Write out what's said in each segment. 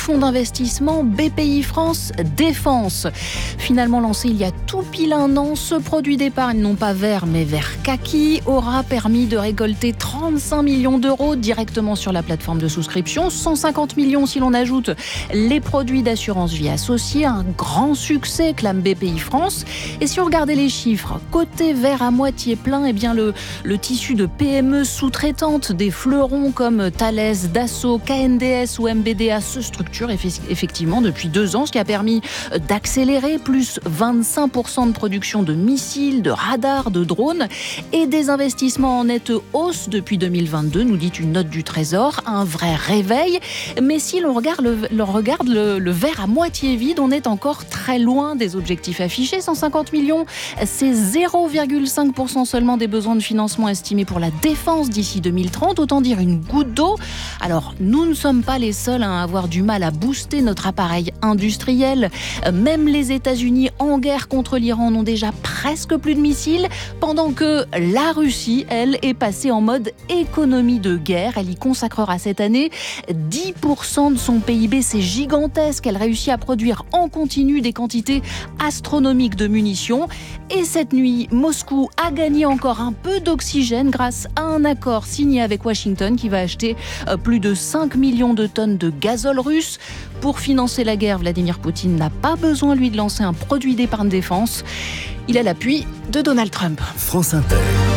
fonds d'investissement Bpifrance Défense. Finalement lancé il y a tout pile un an, ce produit d'épargne, non pas vert mais vert kaki, aura permis de récolter 35 millions d'euros directement sur la plateforme de souscription, 150 millions si l'on ajoute les produits d'assurance vie associés. Un grand succès, clame Bpifrance. Et si on regardait les chiffres, côté verre à moitié plein, eh bien le tissu de PME sous-traitantes, des fleurons comme Thales, Dassault, KNDS ou MBDA se structure effectivement depuis 2 ans, ce qui a permis d'accélérer, plus 25% de production de missiles, de radars, de drones et des investissements en nette hausse depuis 2022, nous dit une note du Trésor. Un vrai réveil. Mais si l'on regarde le verre à moitié vide, on est encore très loin des objectifs affichés. 150 millions, c'est 0,5% seulement des besoins de financement estimés pour la défense d'ici 2030, autant dire une goutte d'eau. Alors, nous ne sommes pas les seuls à avoir du mal à booster notre appareil industriel. Même les États-Unis, en guerre contre l'Iran, n'ont déjà presque plus de missiles, pendant que la Russie, elle, est passée en mode économie de guerre. Elle y consacrera cette année 10% de son PIB. C'est gigantesque. Elle réussit à produire en continu des quantités astronomiques de munitions. Et cette nuit, Moscou a gagné encore un peu d'oxygène grâce à un accord signé avec Washington qui va acheter plus de 5 millions de tonnes de gazole russe. Pour financer la guerre, Vladimir Poutine n'a pas besoin, lui, de lancer un produit d'épargne défense. Il a l'appui de Donald Trump. France Inter.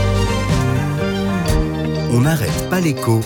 On n'arrête pas l'écho.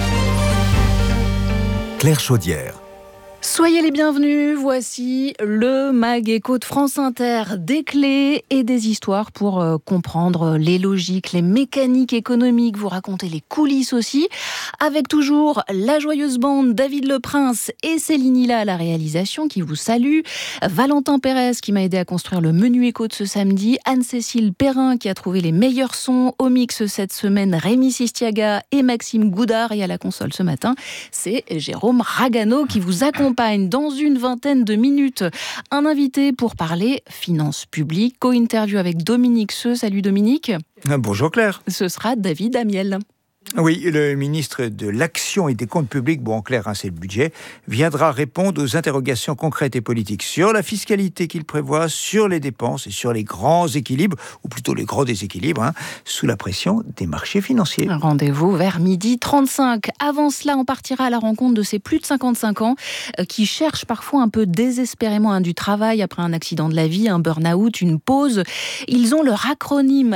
Claire Chaudière. Soyez les bienvenus, voici le Mag Écho de France Inter, des clés et des histoires pour comprendre les logiques, les mécaniques économiques, vous raconter les coulisses aussi, avec toujours la joyeuse bande David Leprince et Céline Hilla à la réalisation qui vous salue, Valentin Pérez qui m'a aidé à construire le menu écho de ce samedi, Anne-Cécile Perrin qui a trouvé les meilleurs sons au mix cette semaine, Rémi Sistiaga et Maxime Goudard, et à la console ce matin, c'est Jérôme Ragano qui vous accompagne dans une vingtaine de minutes. Un invité pour parler finances publiques, co-interview avec Dominique Seux. Salut Dominique. Bonjour Claire. Ce sera David Amiel. Oui, le ministre de l'Action et des Comptes Publics, en clair, c'est le budget, viendra répondre aux interrogations concrètes et politiques sur la fiscalité qu'il prévoit, sur les dépenses et sur les grands équilibres, ou plutôt les gros déséquilibres, sous la pression des marchés financiers. Rendez-vous vers 12h35. Avant cela, on partira à la rencontre de ces plus de 55 ans qui cherchent parfois un peu désespérément du travail après un accident de la vie, un burn-out, une pause. Ils ont leur acronyme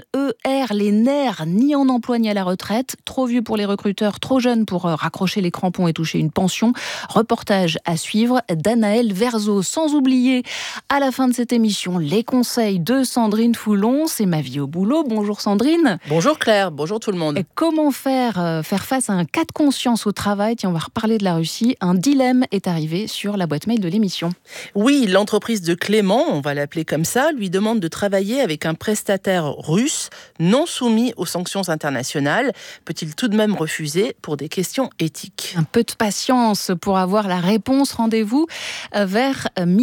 NER, les nerfs, ni en emploi ni à la retraite. Trop vieux pour les recruteurs, trop jeunes pour raccrocher les crampons et toucher une pension. Reportage à suivre d'Anaël Verzo. Sans oublier, à la fin de cette émission, les conseils de Sandrine Foulon. C'est ma vie au boulot. Bonjour Sandrine. Bonjour Claire, bonjour tout le monde. Et comment faire face à un cas de conscience au travail ? Tiens, on va reparler de la Russie. Un dilemme est arrivé sur la boîte mail de l'émission. Oui, l'entreprise de Clément, on va l'appeler comme ça, lui demande de travailler avec un prestataire russe non soumis aux sanctions internationales. Peut-il tout de même refuser pour des questions éthiques ? Un peu de patience pour avoir la réponse. Rendez-vous vers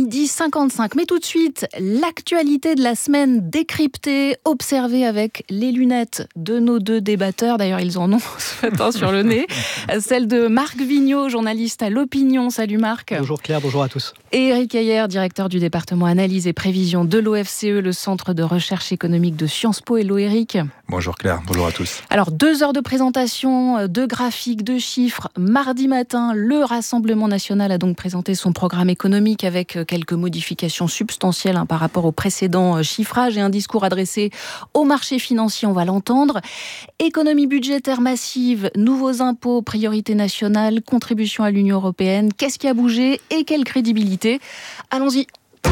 12h55. Mais tout de suite, l'actualité de la semaine décryptée, observée avec les lunettes de nos deux débatteurs. D'ailleurs, ils en ont ce matin sur le nez. Celle de Marc Vigneault, journaliste à l'Opinion. Salut Marc. Bonjour Claire, bonjour à tous. Et Eric Heyer, directeur du département analyse et prévision de l'OFCE, le centre de recherche économique de Sciences Po. Hello Eric. Bonjour Claire, bonjour à tous. Alors 2 heures de présentation, de graphiques, de chiffres. Mardi matin, le Rassemblement national a donc présenté son programme économique avec quelques modifications substantielles par rapport au précédent chiffrage et un discours adressé aux marchés financiers, on va l'entendre. Économie budgétaire massive, nouveaux impôts, priorité nationale, contribution à l'Union européenne. Qu'est-ce qui a bougé et quelle crédibilité ? Allons-y.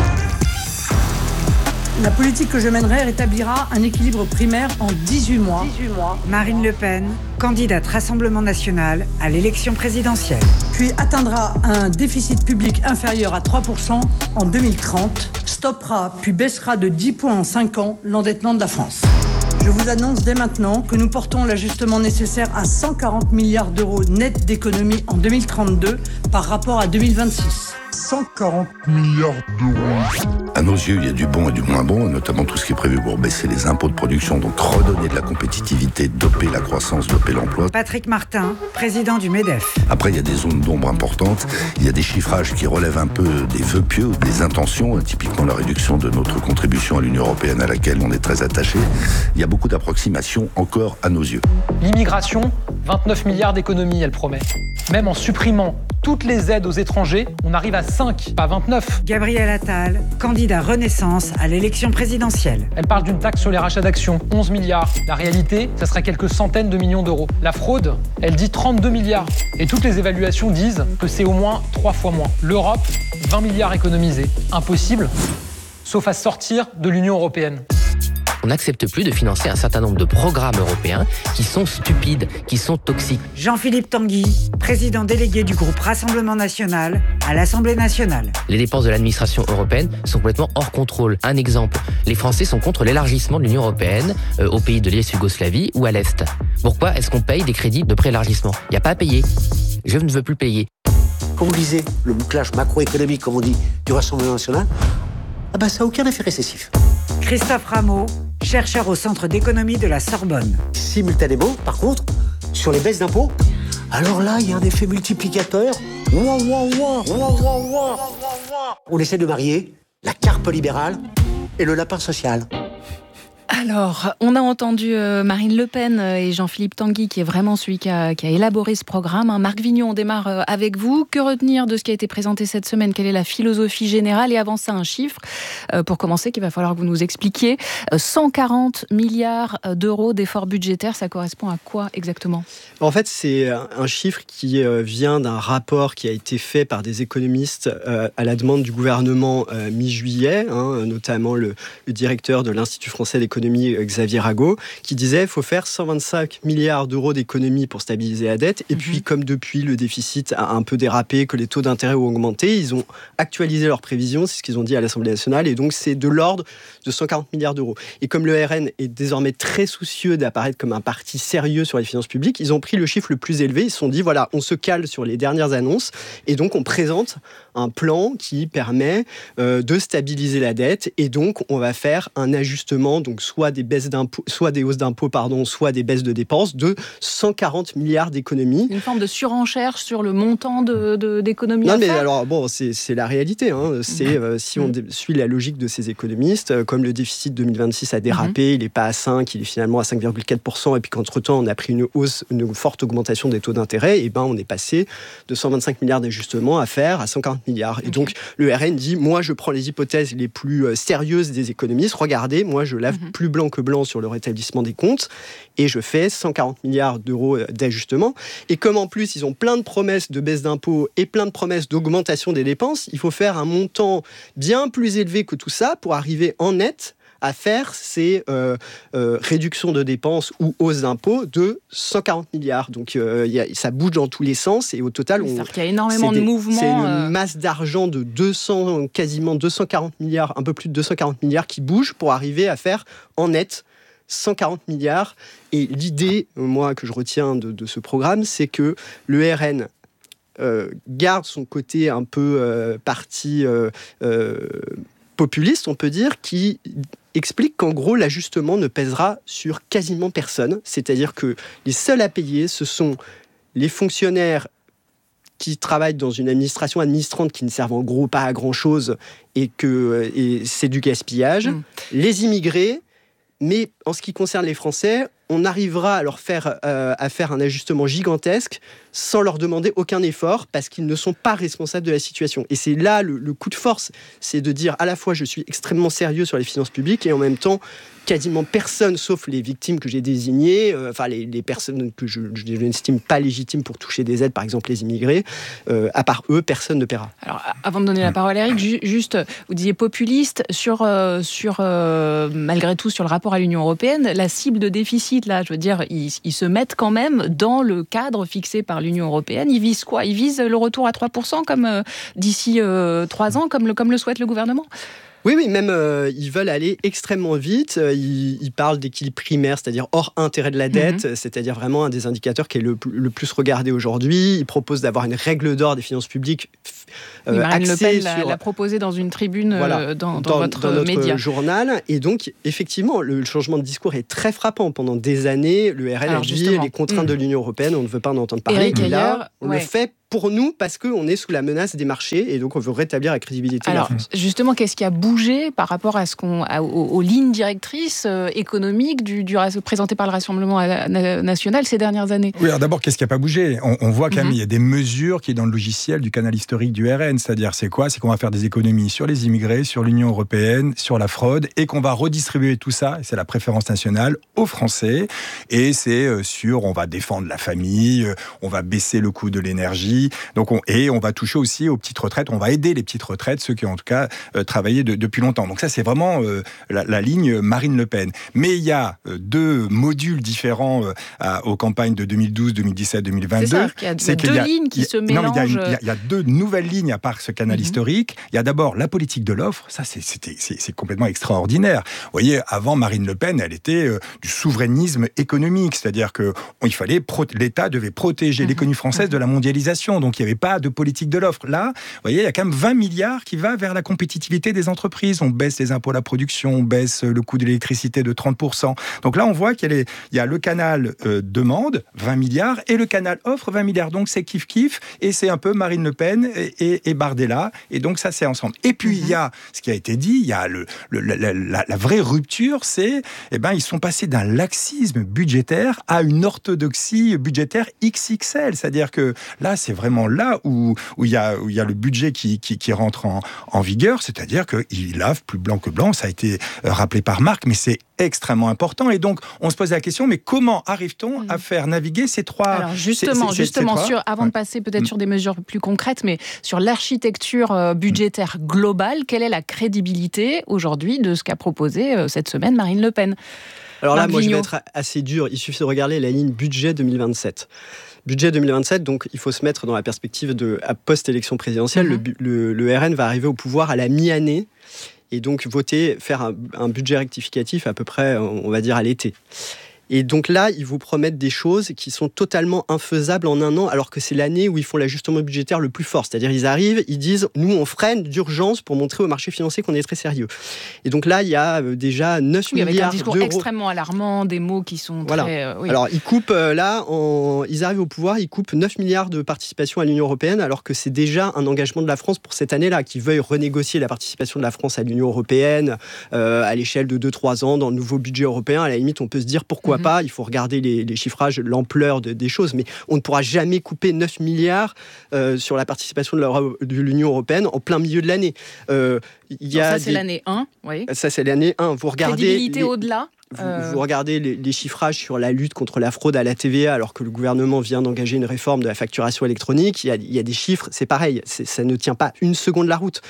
La politique que je mènerai rétablira un équilibre primaire en 18 mois. Marine Le Pen, candidate Rassemblement national à l'élection présidentielle. Puis atteindra un déficit public inférieur à 3% en 2030, stoppera puis baissera de 10 points en 5 ans l'endettement de la France. Je vous annonce dès maintenant que nous portons l'ajustement nécessaire à 140 milliards d'euros net d'économies en 2032 par rapport à 2026. 140 milliards d'euros. Un nos yeux, il y a du bon et du moins bon, notamment tout ce qui est prévu pour baisser les impôts de production, donc redonner de la compétitivité, doper la croissance, doper l'emploi. Patrick Martin, président du MEDEF. Après, il y a des zones d'ombre importantes, il y a des chiffrages qui relèvent un peu des vœux pieux, des intentions, typiquement la réduction de notre contribution à l'Union européenne à laquelle on est très attaché. Il y a beaucoup d'approximations encore à nos yeux. L'immigration, 29 milliards d'économies, elle promet. Même en supprimant toutes les aides aux étrangers, on arrive à 5, pas 29. Gabriel Attal, candidat Renaissance à l'élection présidentielle. Elle parle d'une taxe sur les rachats d'actions, 11 milliards. La réalité, ça serait quelques centaines de millions d'euros. La fraude, elle dit 32 milliards. Et toutes les évaluations disent que c'est au moins 3 fois moins. L'Europe, 20 milliards économisés. Impossible, sauf à sortir de l'Union européenne. On n'accepte plus de financer un certain nombre de programmes européens qui sont stupides, qui sont toxiques. Jean-Philippe Tanguy, président délégué du groupe Rassemblement National à l'Assemblée nationale. Les dépenses de l'administration européenne sont complètement hors contrôle. Un exemple, les Français sont contre l'élargissement de l'Union européenne aux pays de l'ex-Yougoslavie ou à l'Est. Pourquoi est-ce qu'on paye des crédits de pré-élargissement ? Il n'y a pas à payer. Je ne veux plus payer. Quand vous lisez le bouclage macroéconomique, comme on dit, du Rassemblement National, ça n'a aucun effet récessif. Christophe Rameau, chercheur au Centre d'économie de la Sorbonne. Simultanément, par contre, sur les baisses d'impôts, alors là, il y a un effet multiplicateur. On essaie de marier la carpe libérale et le lapin social. Alors, on a entendu Marine Le Pen et Jean-Philippe Tanguy, qui est vraiment celui qui a élaboré ce programme. Marc Vignon, on démarre avec vous. Que retenir de ce qui a été présenté cette semaine ? Quelle est la philosophie générale ? Et avant ça, un chiffre, pour commencer, qu'il va falloir que vous nous expliquiez. 140 milliards d'euros d'efforts budgétaires, ça correspond à quoi exactement ? En fait, c'est un chiffre qui vient d'un rapport qui a été fait par des économistes à la demande du gouvernement mi-juillet, notamment le directeur de l'Institut français d'économie, Xavier Rago, qui disait qu'il faut faire 125 milliards d'euros d'économies pour stabiliser la dette. Et puis, comme depuis, le déficit a un peu dérapé, que les taux d'intérêt ont augmenté, ils ont actualisé leurs prévisions, c'est ce qu'ils ont dit à l'Assemblée nationale, et donc c'est de l'ordre de 140 milliards d'euros. Et comme le RN est désormais très soucieux d'apparaître comme un parti sérieux sur les finances publiques, ils ont pris le chiffre le plus élevé, ils se sont dit, voilà, on se cale sur les dernières annonces, et donc on présente un plan qui permet de stabiliser la dette, et donc on va faire un ajustement, donc soit des baisses d'impôts, soit des hausses d'impôts, soit des baisses de dépenses, de 140 milliards d'économies. Une forme de surenchère sur le montant d'économies. Non, mais alors, bon, c'est la réalité. Si on suit la logique de ces économistes, comme le déficit 2026 a dérapé, il n'est pas à 5, il est finalement à 5,4%, et puis qu'entre-temps, on a pris une forte augmentation des taux d'intérêt, et on est passé de 125 milliards d'ajustements à 140 milliards. Et donc, le RN dit, moi, je prends les hypothèses les plus sérieuses des économistes. Regardez, moi, je lave plus blanc que blanc sur le rétablissement des comptes, et je fais 140 milliards d'euros d'ajustement. Et comme en plus, ils ont plein de promesses de baisse d'impôts et plein de promesses d'augmentation des dépenses, il faut faire un montant bien plus élevé que tout ça pour arriver en net à faire ces réductions de dépenses ou hausses d'impôts de 140 milliards. Donc ça bouge dans tous les sens, et au total, c'est-à-dire qu'il y a énormément de mouvements. C'est une masse d'argent de quasiment 240 milliards, un peu plus de 240 milliards qui bougent pour arriver à faire en net 140 milliards. Et l'idée, moi, que je retiens de ce programme, c'est que le RN garde son côté un peu parti populiste, on peut dire, qui explique qu'en gros, l'ajustement ne pèsera sur quasiment personne. C'est-à-dire que les seuls à payer, ce sont les fonctionnaires qui travaillent dans une administration administrante qui ne servent en gros pas à grand-chose et c'est du gaspillage, les immigrés, mais en ce qui concerne les Français, on arrivera à leur faire un ajustement gigantesque sans leur demander aucun effort, parce qu'ils ne sont pas responsables de la situation. Et c'est là le coup de force, c'est de dire à la fois je suis extrêmement sérieux sur les finances publiques, et en même temps quasiment personne, sauf les victimes que j'ai désignées, les personnes que je n'estime pas légitimes pour toucher des aides, par exemple les immigrés, à part eux, personne ne paiera. Alors, avant de donner la parole à Eric, juste, vous disiez populiste, malgré tout, sur le rapport à l'Union européenne, la cible de déficit, là, je veux dire, ils se mettent quand même dans le cadre fixé par l'Union européenne. Ils visent quoi ? Ils visent le retour à 3% comme d'ici 3 ans, comme le souhaite le gouvernement ? Oui, même ils veulent aller extrêmement vite. Ils parlent d'équilibre primaire, c'est-à-dire hors intérêt de la dette, c'est-à-dire vraiment un des indicateurs qui est le plus regardé aujourd'hui. Ils proposent d'avoir une règle d'or des finances publiques. Marine Le Pen l'a proposé dans une tribune dans votre média. Journal. Et donc, effectivement, le changement de discours est très frappant. Pendant des années, le RN a dit les contraintes de l'Union européenne, on ne veut pas en entendre parler. Et là, on le fait pour nous parce qu'on est sous la menace des marchés et donc on veut rétablir la crédibilité de la France. Justement, qu'est-ce qui a bougé par rapport à aux lignes directrices économiques présentées par le Rassemblement national ces dernières années? Oui, alors d'abord, qu'est-ce qui n'a pas bougé? On voit quand même il y a des mesures qui sont dans le logiciel du canal historique du RN, c'est-à-dire c'est quoi? C'est qu'on va faire des économies sur les immigrés, sur l'Union européenne, sur la fraude, et qu'on va redistribuer tout ça, c'est la préférence nationale, aux Français, et c'est on va défendre la famille, on va baisser le coût de l'énergie, donc on va toucher aussi aux petites retraites, on va aider les petites retraites, ceux qui ont en tout cas travaillé depuis longtemps. Donc ça, c'est vraiment la ligne Marine Le Pen. Mais il y a deux modules différents aux campagnes de 2012, 2017, 2022. C'est ça, il y a deux lignes qui se mélangent. Il y a deux nouvelles lignes à part ce canal historique. Il y a d'abord la politique de l'offre, ça c'est complètement extraordinaire. Vous voyez, avant Marine Le Pen, elle était du souverainisme économique, c'est-à-dire que l'État devait protéger l'économie française de la mondialisation. Donc, il n'y avait pas de politique de l'offre. Là, vous voyez, il y a quand même 20 milliards qui va vers la compétitivité des entreprises. On baisse les impôts à la production, on baisse le coût de l'électricité de 30%. Donc là, on voit qu'il y a le canal demande, 20 milliards, et le canal offre, 20 milliards. Donc, c'est kiff-kiff, et c'est un peu Marine Le Pen et Bardella. Et donc, ça, c'est ensemble. Et puis, il y a ce qui a été dit, il y a la vraie rupture, c'est, ils sont passés d'un laxisme budgétaire à une orthodoxie budgétaire XXL. C'est-à-dire que là, c'est vraiment là où il y a le budget qui rentre en vigueur, c'est-à-dire qu'il lave plus blanc que blanc, ça a été rappelé par Marc, mais c'est extrêmement important. Et donc, on se pose la question, mais comment arrive-t-on à faire naviguer ces trois... Alors justement, avant de passer peut-être sur des mesures plus concrètes, mais sur l'architecture budgétaire globale, quelle est la crédibilité aujourd'hui de ce qu'a proposé cette semaine Marine Le Pen? Alors là, moi, je vais être assez dur. Il suffit de regarder la ligne budget 2027. Budget 2027, donc il faut se mettre dans la perspective à post-élection présidentielle. Le RN va arriver au pouvoir à la mi-année et donc faire un budget rectificatif à peu près, on va dire, à l'été. Et donc là, ils vous promettent des choses qui sont totalement infaisables en un an, alors que c'est l'année où ils font l'ajustement budgétaire le plus fort. C'est-à-dire, ils arrivent, ils disent, nous, on freine d'urgence pour montrer au marché financier qu'on est très sérieux. Et donc là, il y a déjà 9 milliards d'euros. Avec un discours extrêmement alarmant, des mots qui sont très... Alors, ils coupent, ils arrivent au pouvoir, ils coupent 9 milliards de participation à l'Union européenne, alors que c'est déjà un engagement de la France pour cette année-là, qui veuille renégocier la participation de la France à l'Union européenne à l'échelle de 2-3 ans dans le nouveau budget européen. À la limite, on peut se dire pourquoi pas, il faut regarder les chiffrages, l'ampleur des choses, mais on ne pourra jamais couper 9 milliards sur la participation de l'Union européenne en plein milieu de l'année. C'est l'année 1, oui. Ça, c'est l'année 1. Vous regardez... Crédibilité au-delà. Vous regardez les chiffrages sur la lutte contre la fraude à la TVA, alors que le gouvernement vient d'engager une réforme de la facturation électronique. Il y a des chiffres, c'est pareil, ça ne tient pas une seconde la route.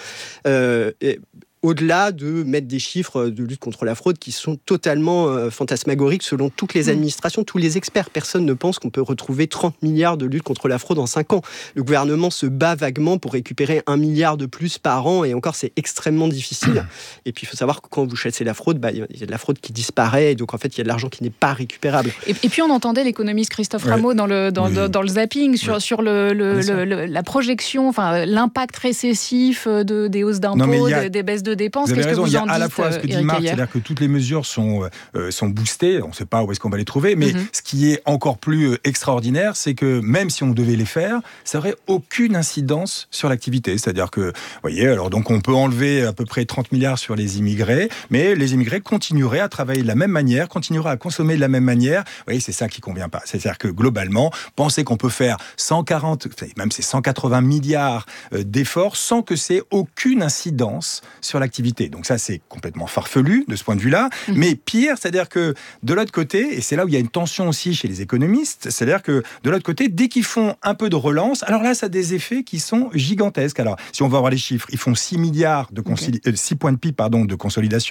Au-delà de mettre des chiffres de lutte contre la fraude qui sont totalement fantasmagoriques selon toutes les administrations, tous les experts. Personne ne pense qu'on peut retrouver 30 milliards de lutte contre la fraude en 5 ans. Le gouvernement se bat vaguement pour récupérer 1 milliard de plus par an, et encore, c'est extrêmement difficile. Et puis, il faut savoir que quand vous chassez la fraude, il y a de la fraude qui disparaît, et donc, en fait, il y a de l'argent qui n'est pas récupérable. Et puis, on entendait l'économiste Christophe Rameau dans le zapping sur la projection, l'impact récessif des hausses d'impôts, des baisses de dépenses. Vous avez raison, il y a à la fois ce que dit Marc, c'est-à-dire que toutes les mesures sont boostées, on ne sait pas où est-ce qu'on va les trouver, mais ce qui est encore plus extraordinaire, c'est que même si on devait les faire, ça n'aurait aucune incidence sur l'activité. C'est-à-dire que, vous voyez, alors donc on peut enlever à peu près 30 milliards sur les immigrés, mais les immigrés continueraient à travailler de la même manière, continueraient à consommer de la même manière. Vous voyez, c'est ça qui ne convient pas. C'est-à-dire que globalement, penser qu'on peut faire 180 milliards d'efforts sans que c'est aucune incidence sur l'activité. Donc ça, c'est complètement farfelu de ce point de vue-là. Mais pire, c'est-à-dire que de l'autre côté, et c'est là où il y a une tension aussi chez les économistes, c'est-à-dire que de l'autre côté, dès qu'ils font un peu de relance, alors là, ça a des effets qui sont gigantesques. Alors, si on va voir les chiffres, ils font 6 milliards 6 points de PIB de consolidation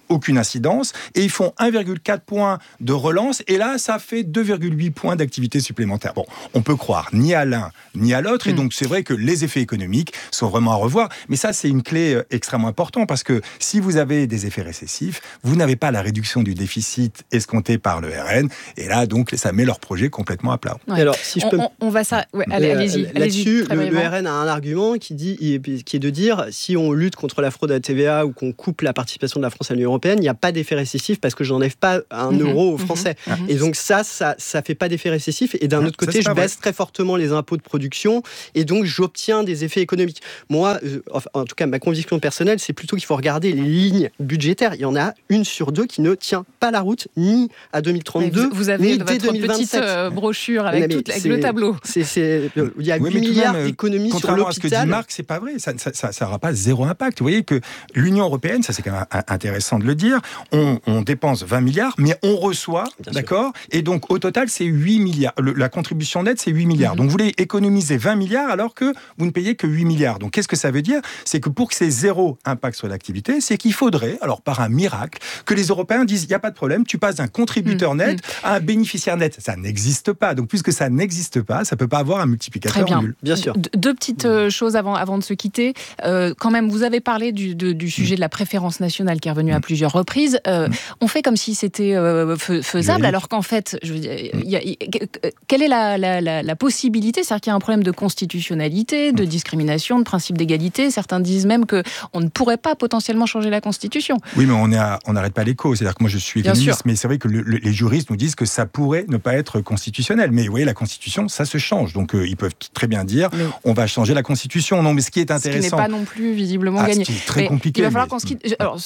aucune incidence, et ils font 1,4 points de relance, et là, ça fait 2,8 points d'activité supplémentaire. Bon, on peut croire ni à l'un ni à l'autre, et donc c'est vrai que les effets économiques sont vraiment à revoir, mais ça, c'est une clé extrêmement importante, parce que si vous avez des effets récessifs, vous n'avez pas la réduction du déficit escompté par le RN, et là, donc, ça met leur projet complètement à plat. Ouais. Alors, si je peux... on va ça... Ouais, allez-y. Là-dessus, le RN a un argument qui est de dire, si on lutte contre la fraude à la TVA ou qu'on coupe la participation de la France à l'Union européenne, il n'y a pas d'effet récessif parce que je n'enlève pas un euro aux Français. Et donc ça fait pas d'effet récessif. Et d'un autre côté, je baisse très fortement les impôts de production et donc j'obtiens des effets économiques. Moi, en tout cas, ma conviction personnelle, c'est plutôt qu'il faut regarder les lignes budgétaires. Il y en a une sur deux qui ne tient pas la route, ni à 2032, vous avez ni votre dès 2027. Petite brochure avec le tableau. Il y a 8 milliards d'économies sur l'hôpital. Contrairement à ce que dit Marc, c'est pas vrai. Ça n'aura pas zéro impact. Vous voyez que l'Union européenne, ça c'est quand même intéressant de le dire, on dépense 20 milliards, mais on reçoit, d'accord ? Et donc au total, c'est 8 milliards. La contribution nette, c'est 8 milliards. Donc vous voulez économiser 20 milliards alors que vous ne payez que 8 milliards. Donc qu'est-ce que ça veut dire ? C'est que pour que c'est zéro impact sur l'activité, c'est qu'il faudrait, alors par un miracle, que les Européens disent, il n'y a pas de problème, tu passes d'un contributeur net à un bénéficiaire net. Ça n'existe pas. Donc puisque ça n'existe pas, ça ne peut pas avoir un multiplicateur nul. Bien sûr. Deux petites choses avant de se quitter. Quand même, vous avez parlé du sujet de la préférence nationale qui est revenu à plusieurs reprises. On fait comme si c'était faisable, alors qu'en fait, je veux dire, quelle est la possibilité ? C'est-à-dire qu'il y a un problème de constitutionnalité, de discrimination, de principe d'égalité. Certains disent même qu'on ne pourrait pas potentiellement changer la Constitution. Oui, mais on n'arrête pas l'écho. C'est-à-dire que moi, je suis économiste, mais c'est vrai que les juristes nous disent que ça pourrait ne pas être constitutionnel. Mais vous voyez, la Constitution, ça se change. Donc, ils peuvent très bien dire, on va changer la Constitution. Non, mais ce qui est intéressant... Ce qui n'est pas non plus visiblement gagné. C'est très compliqué. Il va falloir qu'on se quitte. Alors,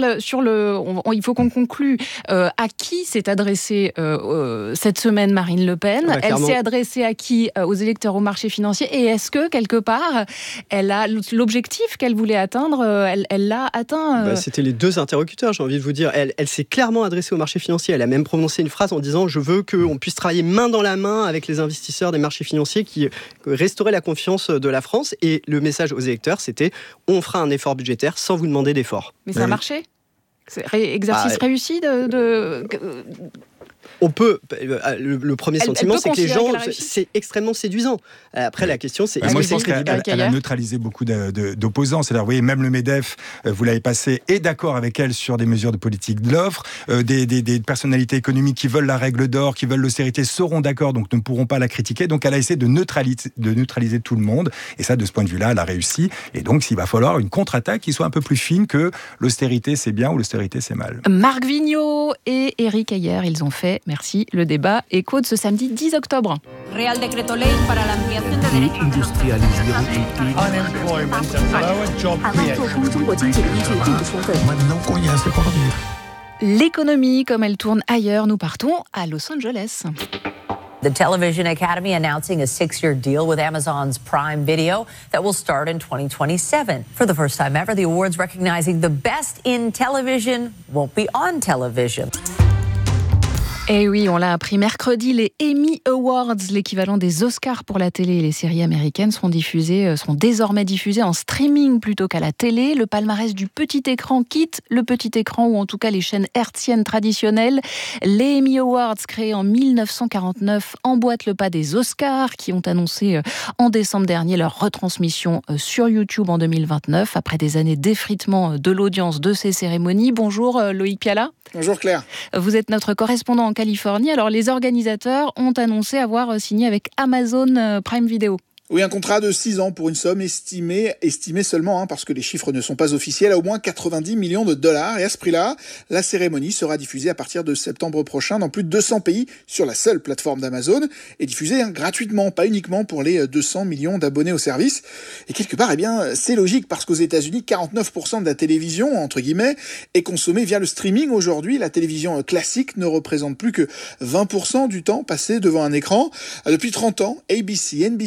il faut qu'on conclue. À qui s'est adressée cette semaine Marine Le Pen ? Elle s'est adressée à qui ? Aux électeurs, au marché financier. Et est-ce que, quelque part, elle a l'objectif qu'elle voulait atteindre, elle l'a atteint C'était les deux interlocuteurs, j'ai envie de vous dire. Elle s'est clairement adressée au marché financier. Elle a même prononcé une phrase en disant « Je veux qu'on puisse travailler main dans la main avec les investisseurs des marchés financiers qui restauraient la confiance de la France. » Et le message aux électeurs, c'était « On fera un effort budgétaire sans vous demander d'effort. » Mais ça a marché ? C'est exercice réussi On peut. Le premier sentiment, c'est que les gens, c'est extrêmement séduisant. Après, la question, c'est. Moi, je pense qu'elle a neutralisé beaucoup d'opposants. C'est-à-dire, vous voyez, même le MEDEF, vous l'avez passé, est d'accord avec elle sur des mesures de politique de l'offre. Des personnalités économiques qui veulent la règle d'or, qui veulent l'austérité, seront d'accord, donc ne pourront pas la critiquer. Donc, elle a essayé de neutraliser tout le monde. Et ça, de ce point de vue-là, elle a réussi. Et donc, il va falloir une contre-attaque qui soit un peu plus fine que l'austérité, c'est bien ou l'austérité, c'est mal. Marc Vigneault et Éric Heyer, ils ont fait, merci, le débat écho de ce samedi 10 octobre. Real Decreto Ley para la ampliación de derechos. L'économie, comme elle tourne ailleurs, nous partons à Los Angeles. The Television Academy announcing a 6-year deal with Amazon's Prime Video that will start in 2027. For the first time ever, the awards recognizing the best in television won't be on television. Et oui, on l'a appris mercredi, les Emmy Awards, l'équivalent des Oscars pour la télé et les séries américaines, seront désormais diffusés en streaming plutôt qu'à la télé. Le palmarès du petit écran quitte le petit écran, ou en tout cas les chaînes hertziennes traditionnelles. Les Emmy Awards, créés en 1949, emboîtent le pas des Oscars, qui ont annoncé en décembre dernier leur retransmission sur YouTube en 2029, après des années d'effritement de l'audience de ces cérémonies. Bonjour Loïc Piala. Bonjour Claire. Vous êtes notre correspondant en Californie. Alors, les organisateurs ont annoncé avoir signé avec Amazon Prime Video. Oui, un contrat de 6 ans pour une somme estimée seulement, parce que les chiffres ne sont pas officiels, à au moins 90 millions de dollars. Et à ce prix-là, la cérémonie sera diffusée à partir de septembre prochain dans plus de 200 pays sur la seule plateforme d'Amazon, et diffusée gratuitement, pas uniquement pour les 200 millions d'abonnés au service. Et quelque part, c'est logique, parce qu'aux États-Unis, 49% de la télévision, entre guillemets, est consommée via le streaming. Aujourd'hui, la télévision classique ne représente plus que 20% du temps passé devant un écran. Depuis 30 ans, ABC, NBC, la Fox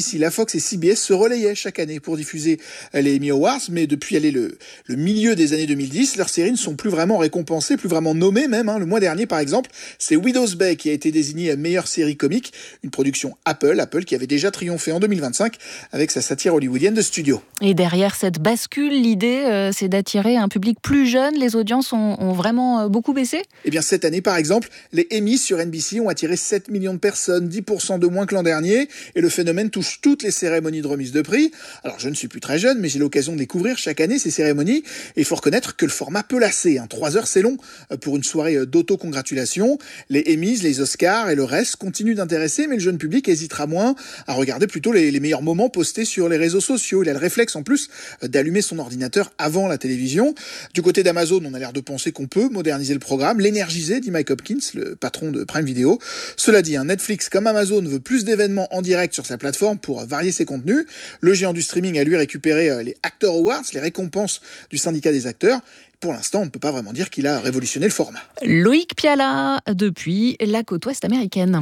Fox et CBS se relayaient chaque année pour diffuser les Emmy Awards, mais depuis le milieu des années 2010, leurs séries ne sont plus vraiment récompensées, plus vraiment nommées même. Le mois dernier, par exemple, c'est Widow's Bay qui a été désignée meilleure série comique, une production Apple qui avait déjà triomphé en 2025 avec sa satire hollywoodienne de studio. Et derrière cette bascule, l'idée, c'est d'attirer un public plus jeune. Les audiences ont vraiment beaucoup baissé ? Eh bien, cette année, par exemple, les Emmys sur NBC ont attiré 7 millions de personnes, 10% de moins que l'an dernier, et le phénomène touche toutes les cérémonies de remise de prix. Alors, je ne suis plus très jeune, mais j'ai l'occasion de découvrir chaque année ces cérémonies, et il faut reconnaître que le format peut lasser. 3 heures, c'est long pour une soirée d'auto-congratulation. Les Emmys, les Oscars et le reste continuent d'intéresser, mais le jeune public hésitera moins à regarder plutôt les meilleurs moments postés sur les réseaux sociaux. Il a le réflexe en plus d'allumer son ordinateur avant la télévision. Du côté d'Amazon, on a l'air de penser qu'on peut moderniser le programme, l'énergiser, dit Mike Hopkins, le patron de Prime Video. Cela dit, Netflix comme Amazon veut plus d'événements en direct sur sa plateforme pour varier ses contenus. Le géant du streaming a lui récupéré les Actor Awards, les récompenses du syndicat des acteurs. Pour l'instant, on ne peut pas vraiment dire qu'il a révolutionné le format. Loïc Piala, depuis la côte ouest américaine.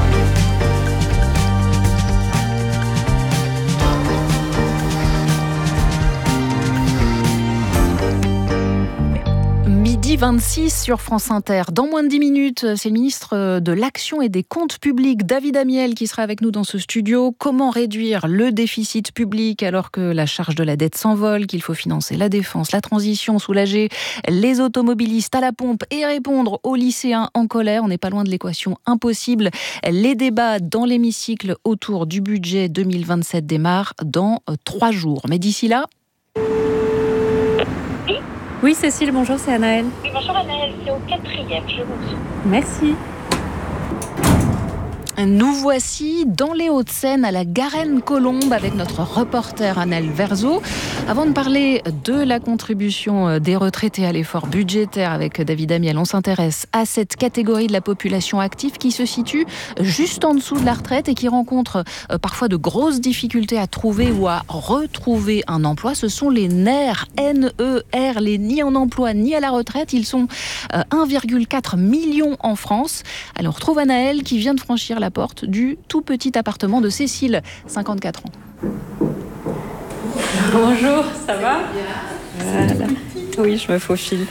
Midi 26 sur France Inter. Dans moins de 10 minutes, c'est le ministre de l'Action et des Comptes Publics, David Amiel, qui sera avec nous dans ce studio. Comment réduire le déficit public alors que la charge de la dette s'envole, qu'il faut financer la défense, la transition, soulager les automobilistes à la pompe et répondre aux lycéens en colère. On n'est pas loin de l'équation impossible. Les débats dans l'hémicycle autour du budget 2027 démarrent dans 3 jours. Mais d'ici là... Oui, Cécile, bonjour, c'est Anaëlle. Oui, bonjour Anaëlle, c'est au 4e, je vous suis. Merci. Nous voici dans les Hauts-de-Seine à la Garenne-Colombe avec notre reporter Annelle Verzo. Avant de parler de la contribution des retraités à l'effort budgétaire avec David Amiel, on s'intéresse à cette catégorie de la population active qui se situe juste en dessous de la retraite et qui rencontre parfois de grosses difficultés à trouver ou à retrouver un emploi. Ce sont les NER, N-E-R, les ni en emploi ni à la retraite. Ils sont 1,4 million en France. Alors on retrouve Anaëlle qui vient de franchir la porte du tout petit appartement de Cécile, 54 ans. Bonjour, ça va ? Voilà. Oui, je me faufile.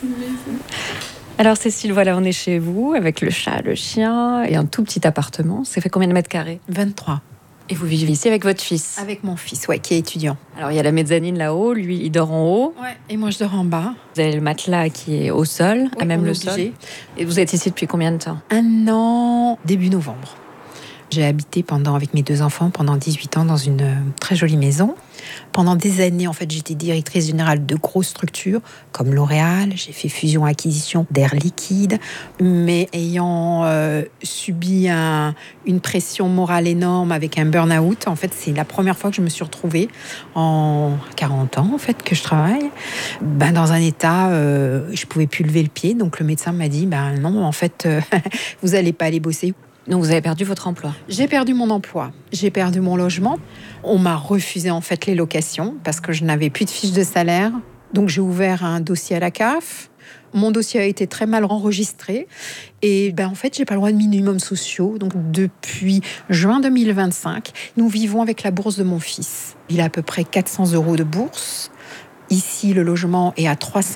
Alors Cécile, voilà, on est chez vous avec le chat, le chien et un tout petit appartement. Ça fait combien de mètres carrés ? 23. Et vous vivez ici avec votre fils ? Avec mon fils, ouais, qui est étudiant. Alors il y a la mezzanine là-haut, lui il dort en haut. Ouais, et moi je dors en bas. Vous avez le matelas qui est au sol, ouais, à même le obligé. sol. Et vous êtes ici depuis combien de temps ? 1 an, début novembre. J'ai habité avec mes 2 enfants pendant 18 ans dans une très jolie maison. Pendant des années, en fait, j'étais directrice générale de grosses structures comme L'Oréal. J'ai fait fusion-acquisition d'Air Liquide. Mais ayant subi une pression morale énorme avec un burn-out, en fait, c'est la première fois que je me suis retrouvée en 40 ans, en fait, que je travaille, dans un état, je pouvais plus lever le pied. Donc le médecin m'a dit, non, en fait, vous allez pas aller bosser. Donc vous avez perdu votre emploi ? J'ai perdu mon emploi, j'ai perdu mon logement. On m'a refusé en fait les locations parce que je n'avais plus de fiche de salaire. Donc j'ai ouvert un dossier à la CAF. Mon dossier a été très mal enregistré. Et en fait, j'ai pas le droit de minimum sociaux. Donc depuis juin 2025, nous vivons avec la bourse de mon fils. Il a à peu près 400 € de bourse. Ici, le logement est à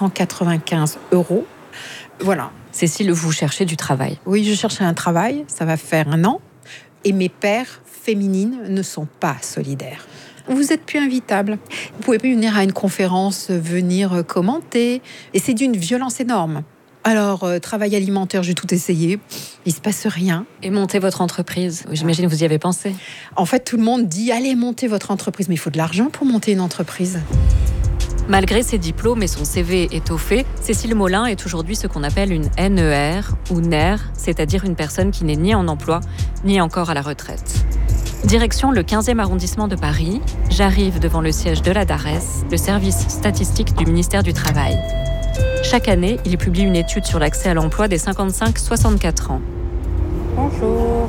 395 €. Voilà. Cécile, vous cherchez du travail ? Oui, je cherchais un travail, ça va faire 1 an. Et mes pairs féminines ne sont pas solidaires. Vous n'êtes plus invitable. Vous pouvez plus venir à une conférence, venir commenter. Et c'est d'une violence énorme. Alors, travail alimentaire, j'ai tout essayé. Il ne se passe rien. Et monter votre entreprise, j'imagine que vous y avez pensé. En fait, tout le monde dit, allez, montez votre entreprise. Mais il faut de l'argent pour monter une entreprise. Malgré ses diplômes et son CV étoffé, Cécile Molin est aujourd'hui ce qu'on appelle une NER ou NER, c'est-à-dire une personne qui n'est ni en emploi, ni encore à la retraite. Direction le 15e arrondissement de Paris, j'arrive devant le siège de la DARES, le service statistique du ministère du Travail. Chaque année, il publie une étude sur l'accès à l'emploi des 55-64 ans. Bonjour.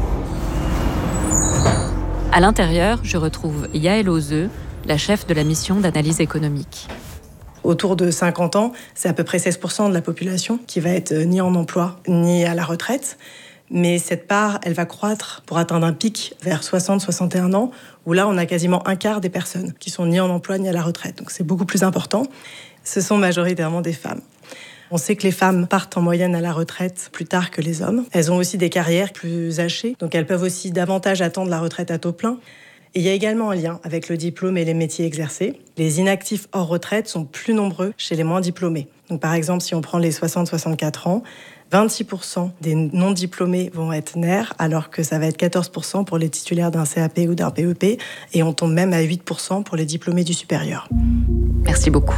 À l'intérieur, je retrouve Yaël Ozeux, la chef de la mission d'analyse économique. Autour de 50 ans, c'est à peu près 16% de la population qui va être ni en emploi, ni à la retraite. Mais cette part, elle va croître pour atteindre un pic vers 60-61 ans, où là, on a quasiment un quart des personnes qui sont ni en emploi ni à la retraite. Donc c'est beaucoup plus important. Ce sont majoritairement des femmes. On sait que les femmes partent en moyenne à la retraite plus tard que les hommes. Elles ont aussi des carrières plus hachées, donc elles peuvent aussi davantage attendre la retraite à taux plein. Et il y a également un lien avec le diplôme et les métiers exercés. Les inactifs hors retraite sont plus nombreux chez les moins diplômés. Donc par exemple, si on prend les 60-64 ans, 26% des non-diplômés vont être NER, alors que ça va être 14% pour les titulaires d'un CAP ou d'un PEP, et on tombe même à 8% pour les diplômés du supérieur. Merci beaucoup.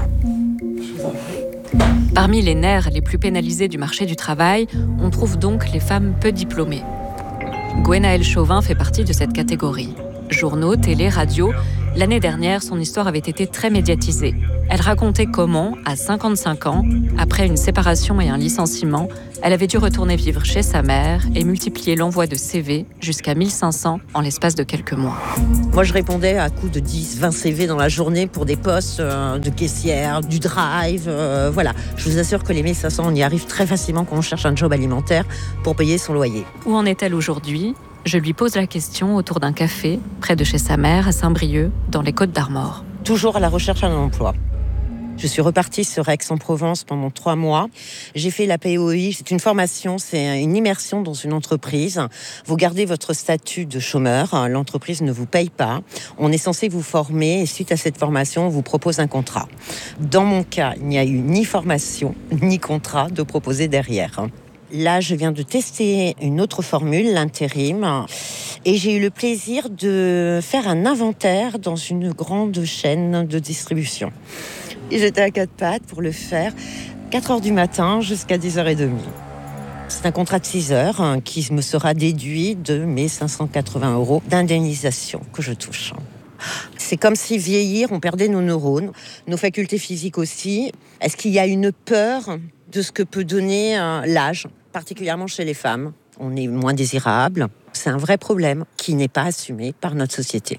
Parmi les NER les plus pénalisés du marché du travail, on trouve donc les femmes peu diplômées. Gwenaëlle Chauvin fait partie de cette catégorie. Journaux, télé, radio, l'année dernière, son histoire avait été très médiatisée. Elle racontait comment, à 55 ans, après une séparation et un licenciement, elle avait dû retourner vivre chez sa mère et multiplier l'envoi de CV jusqu'à 1500 en l'espace de quelques mois. Moi, je répondais à coups de 10-20 CV dans la journée pour des postes de caissière, du drive, voilà. Je vous assure que les 1500, on y arrive très facilement quand on cherche un job alimentaire pour payer son loyer. Où en est-elle aujourd'hui ? Je lui pose la question autour d'un café, près de chez sa mère, à Saint-Brieuc, dans les Côtes-d'Armor. Toujours à la recherche d'un emploi. Je suis repartie sur Aix-en-Provence pendant 3 mois. J'ai fait la POI. C'est une formation, c'est une immersion dans une entreprise. Vous gardez votre statut de chômeur. L'entreprise ne vous paye pas. On est censé vous former et suite à cette formation, on vous propose un contrat. Dans mon cas, il n'y a eu ni formation, ni contrat de proposer derrière. Là, je viens de tester une autre formule, l'intérim, et j'ai eu le plaisir de faire un inventaire dans une grande chaîne de distribution. Et j'étais à 4 pattes pour le faire, 4h du matin jusqu'à 10h30. C'est un contrat de 6 heures qui me sera déduit de mes 580 € d'indemnisation que je touche. C'est comme si vieillir, on perdait nos neurones, nos facultés physiques aussi. Est-ce qu'il y a une peur de ce que peut donner l'âge, particulièrement chez les femmes? On est moins désirable. C'est un vrai problème qui n'est pas assumé par notre société.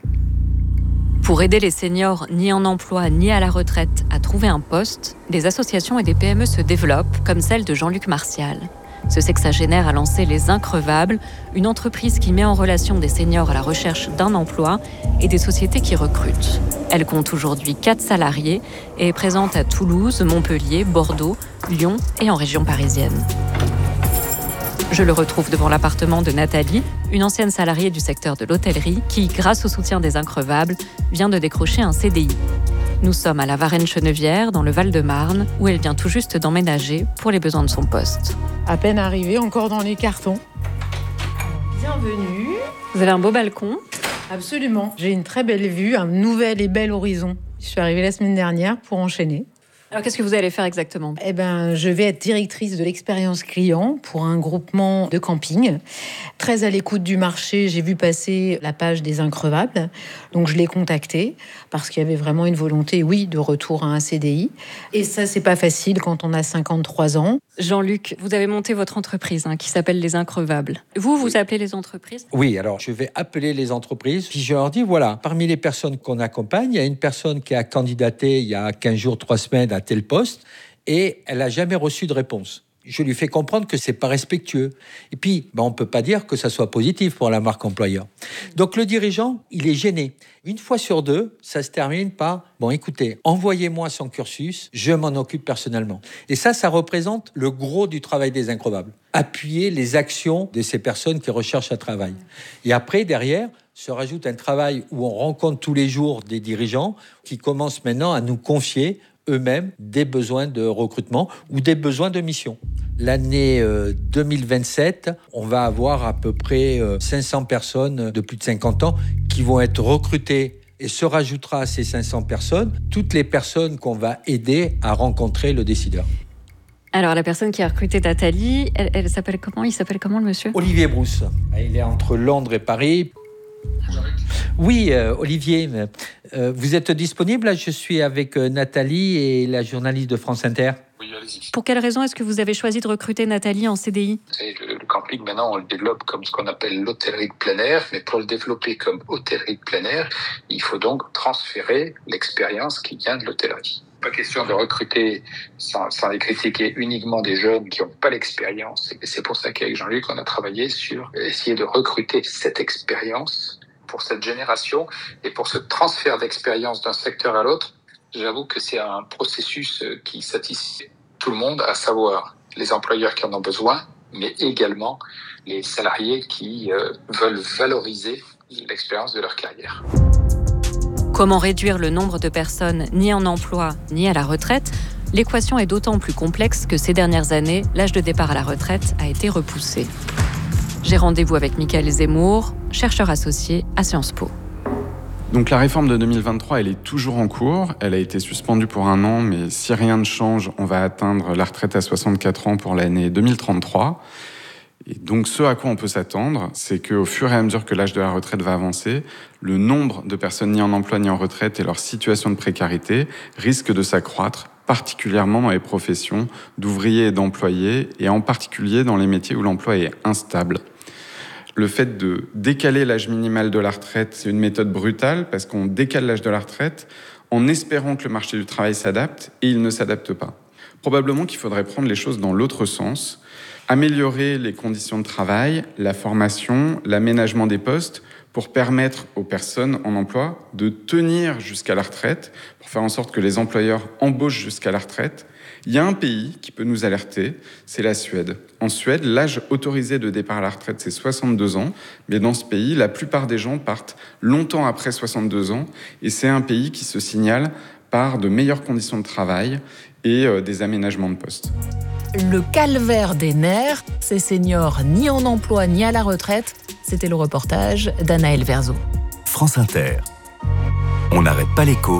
Pour aider les seniors ni en emploi ni à la retraite à trouver un poste, des associations et des PME se développent, comme celle de Jean-Luc Martial. Ce sexagénaire a lancé Les Increvables, une entreprise qui met en relation des seniors à la recherche d'un emploi et des sociétés qui recrutent. Elle compte aujourd'hui 4 salariés et est présente à Toulouse, Montpellier, Bordeaux, Lyon et en région parisienne. Je le retrouve devant l'appartement de Nathalie, une ancienne salariée du secteur de l'hôtellerie qui, grâce au soutien des Increvables, vient de décrocher un CDI. Nous sommes à la Varennes-Chenevière, dans le Val-de-Marne, où elle vient tout juste d'emménager pour les besoins de son poste. À peine arrivée, encore dans les cartons. Bienvenue. Vous avez un beau balcon. Absolument. J'ai une très belle vue, un nouvel et bel horizon. Je suis arrivée la semaine dernière pour enchaîner. Alors, qu'est-ce que vous allez faire exactement ? Je vais être directrice de l'expérience client pour un groupement de camping. Très à l'écoute du marché, j'ai vu passer la page des Increvables. Donc, je l'ai contacté parce qu'il y avait vraiment une volonté, oui, de retour à un CDI. Et ça, c'est pas facile quand on a 53 ans. Jean-Luc, vous avez monté votre entreprise qui s'appelle Les Increvables. Vous appelez les entreprises ? Oui, alors je vais appeler les entreprises. Puis je leur dis, voilà, parmi les personnes qu'on accompagne, il y a une personne qui a candidaté il y a 15 jours, 3 semaines à tel poste et elle n'a jamais reçu de réponse. Je lui fais comprendre que c'est pas respectueux. Et puis, on peut pas dire que ça soit positif pour la marque employeur. Donc, le dirigeant, il est gêné. Une fois sur 2, ça se termine par « Bon, écoutez, envoyez-moi son cursus, je m'en occupe personnellement. » Et ça représente le gros du travail des Increvables. Appuyer les actions de ces personnes qui recherchent un travail. Et après, derrière, se rajoute un travail où on rencontre tous les jours des dirigeants qui commencent maintenant à nous confier eux-mêmes des besoins de recrutement ou des besoins de mission. L'année 2027, on va avoir à peu près 500 personnes de plus de 50 ans qui vont être recrutées et se rajoutera à ces 500 personnes toutes les personnes qu'on va aider à rencontrer le décideur. Alors, la personne qui a recruté Nathalie, elle s'appelle comment ? Il s'appelle comment, le monsieur ? Olivier Brousse. Il est entre Londres et Paris. Oui, Olivier, vous êtes disponible ? Là, je suis avec Nathalie et la journaliste de France Inter. Oui, allez-y. Pour quelle raison est-ce que vous avez choisi de recruter Nathalie en CDI ? Le camping, maintenant, on le développe comme ce qu'on appelle l'hôtellerie de plein air, mais pour le développer comme hôtellerie de plein air, il faut donc transférer l'expérience qui vient de l'hôtellerie. Pas question de recruter sans les critiquer uniquement des jeunes qui n'ont pas l'expérience. Et c'est pour ça qu'avec Jean-Luc, on a travaillé sur essayer de recruter cette expérience Pour cette génération et pour ce transfert d'expérience d'un secteur à l'autre, j'avoue que c'est un processus qui satisfait tout le monde, à savoir les employeurs qui en ont besoin, mais également les salariés qui veulent valoriser l'expérience de leur carrière. Comment réduire le nombre de personnes ni en emploi ni à la retraite ? L'équation est d'autant plus complexe que ces dernières années, l'âge de départ à la retraite a été repoussé. J'ai rendez-vous avec Michael Zemmour, chercheur associé à Sciences Po. Donc la réforme de 2023, elle est toujours en cours. Elle a été suspendue pour 1 an, mais si rien ne change, on va atteindre la retraite à 64 ans pour l'année 2033. Et donc ce à quoi on peut s'attendre, c'est qu'au fur et à mesure que l'âge de la retraite va avancer, le nombre de personnes ni en emploi ni en retraite et leur situation de précarité risque de s'accroître, particulièrement dans les professions d'ouvriers et d'employés, et en particulier dans les métiers où l'emploi est instable. Le fait de décaler l'âge minimal de la retraite, c'est une méthode brutale parce qu'on décale l'âge de la retraite en espérant que le marché du travail s'adapte et il ne s'adapte pas. Probablement qu'il faudrait prendre les choses dans l'autre sens, améliorer les conditions de travail, la formation, l'aménagement des postes pour permettre aux personnes en emploi de tenir jusqu'à la retraite, pour faire en sorte que les employeurs embauchent jusqu'à la retraite. Il y a un pays qui peut nous alerter, c'est la Suède. En Suède, l'âge autorisé de départ à la retraite, c'est 62 ans. Mais dans ce pays, la plupart des gens partent longtemps après 62 ans. Et c'est un pays qui se signale par de meilleures conditions de travail et des aménagements de postes. Le calvaire des nerfs, ces seniors ni en emploi ni à la retraite, c'était le reportage d'Anaël Verzo. France Inter. On n'arrête pas l'écho.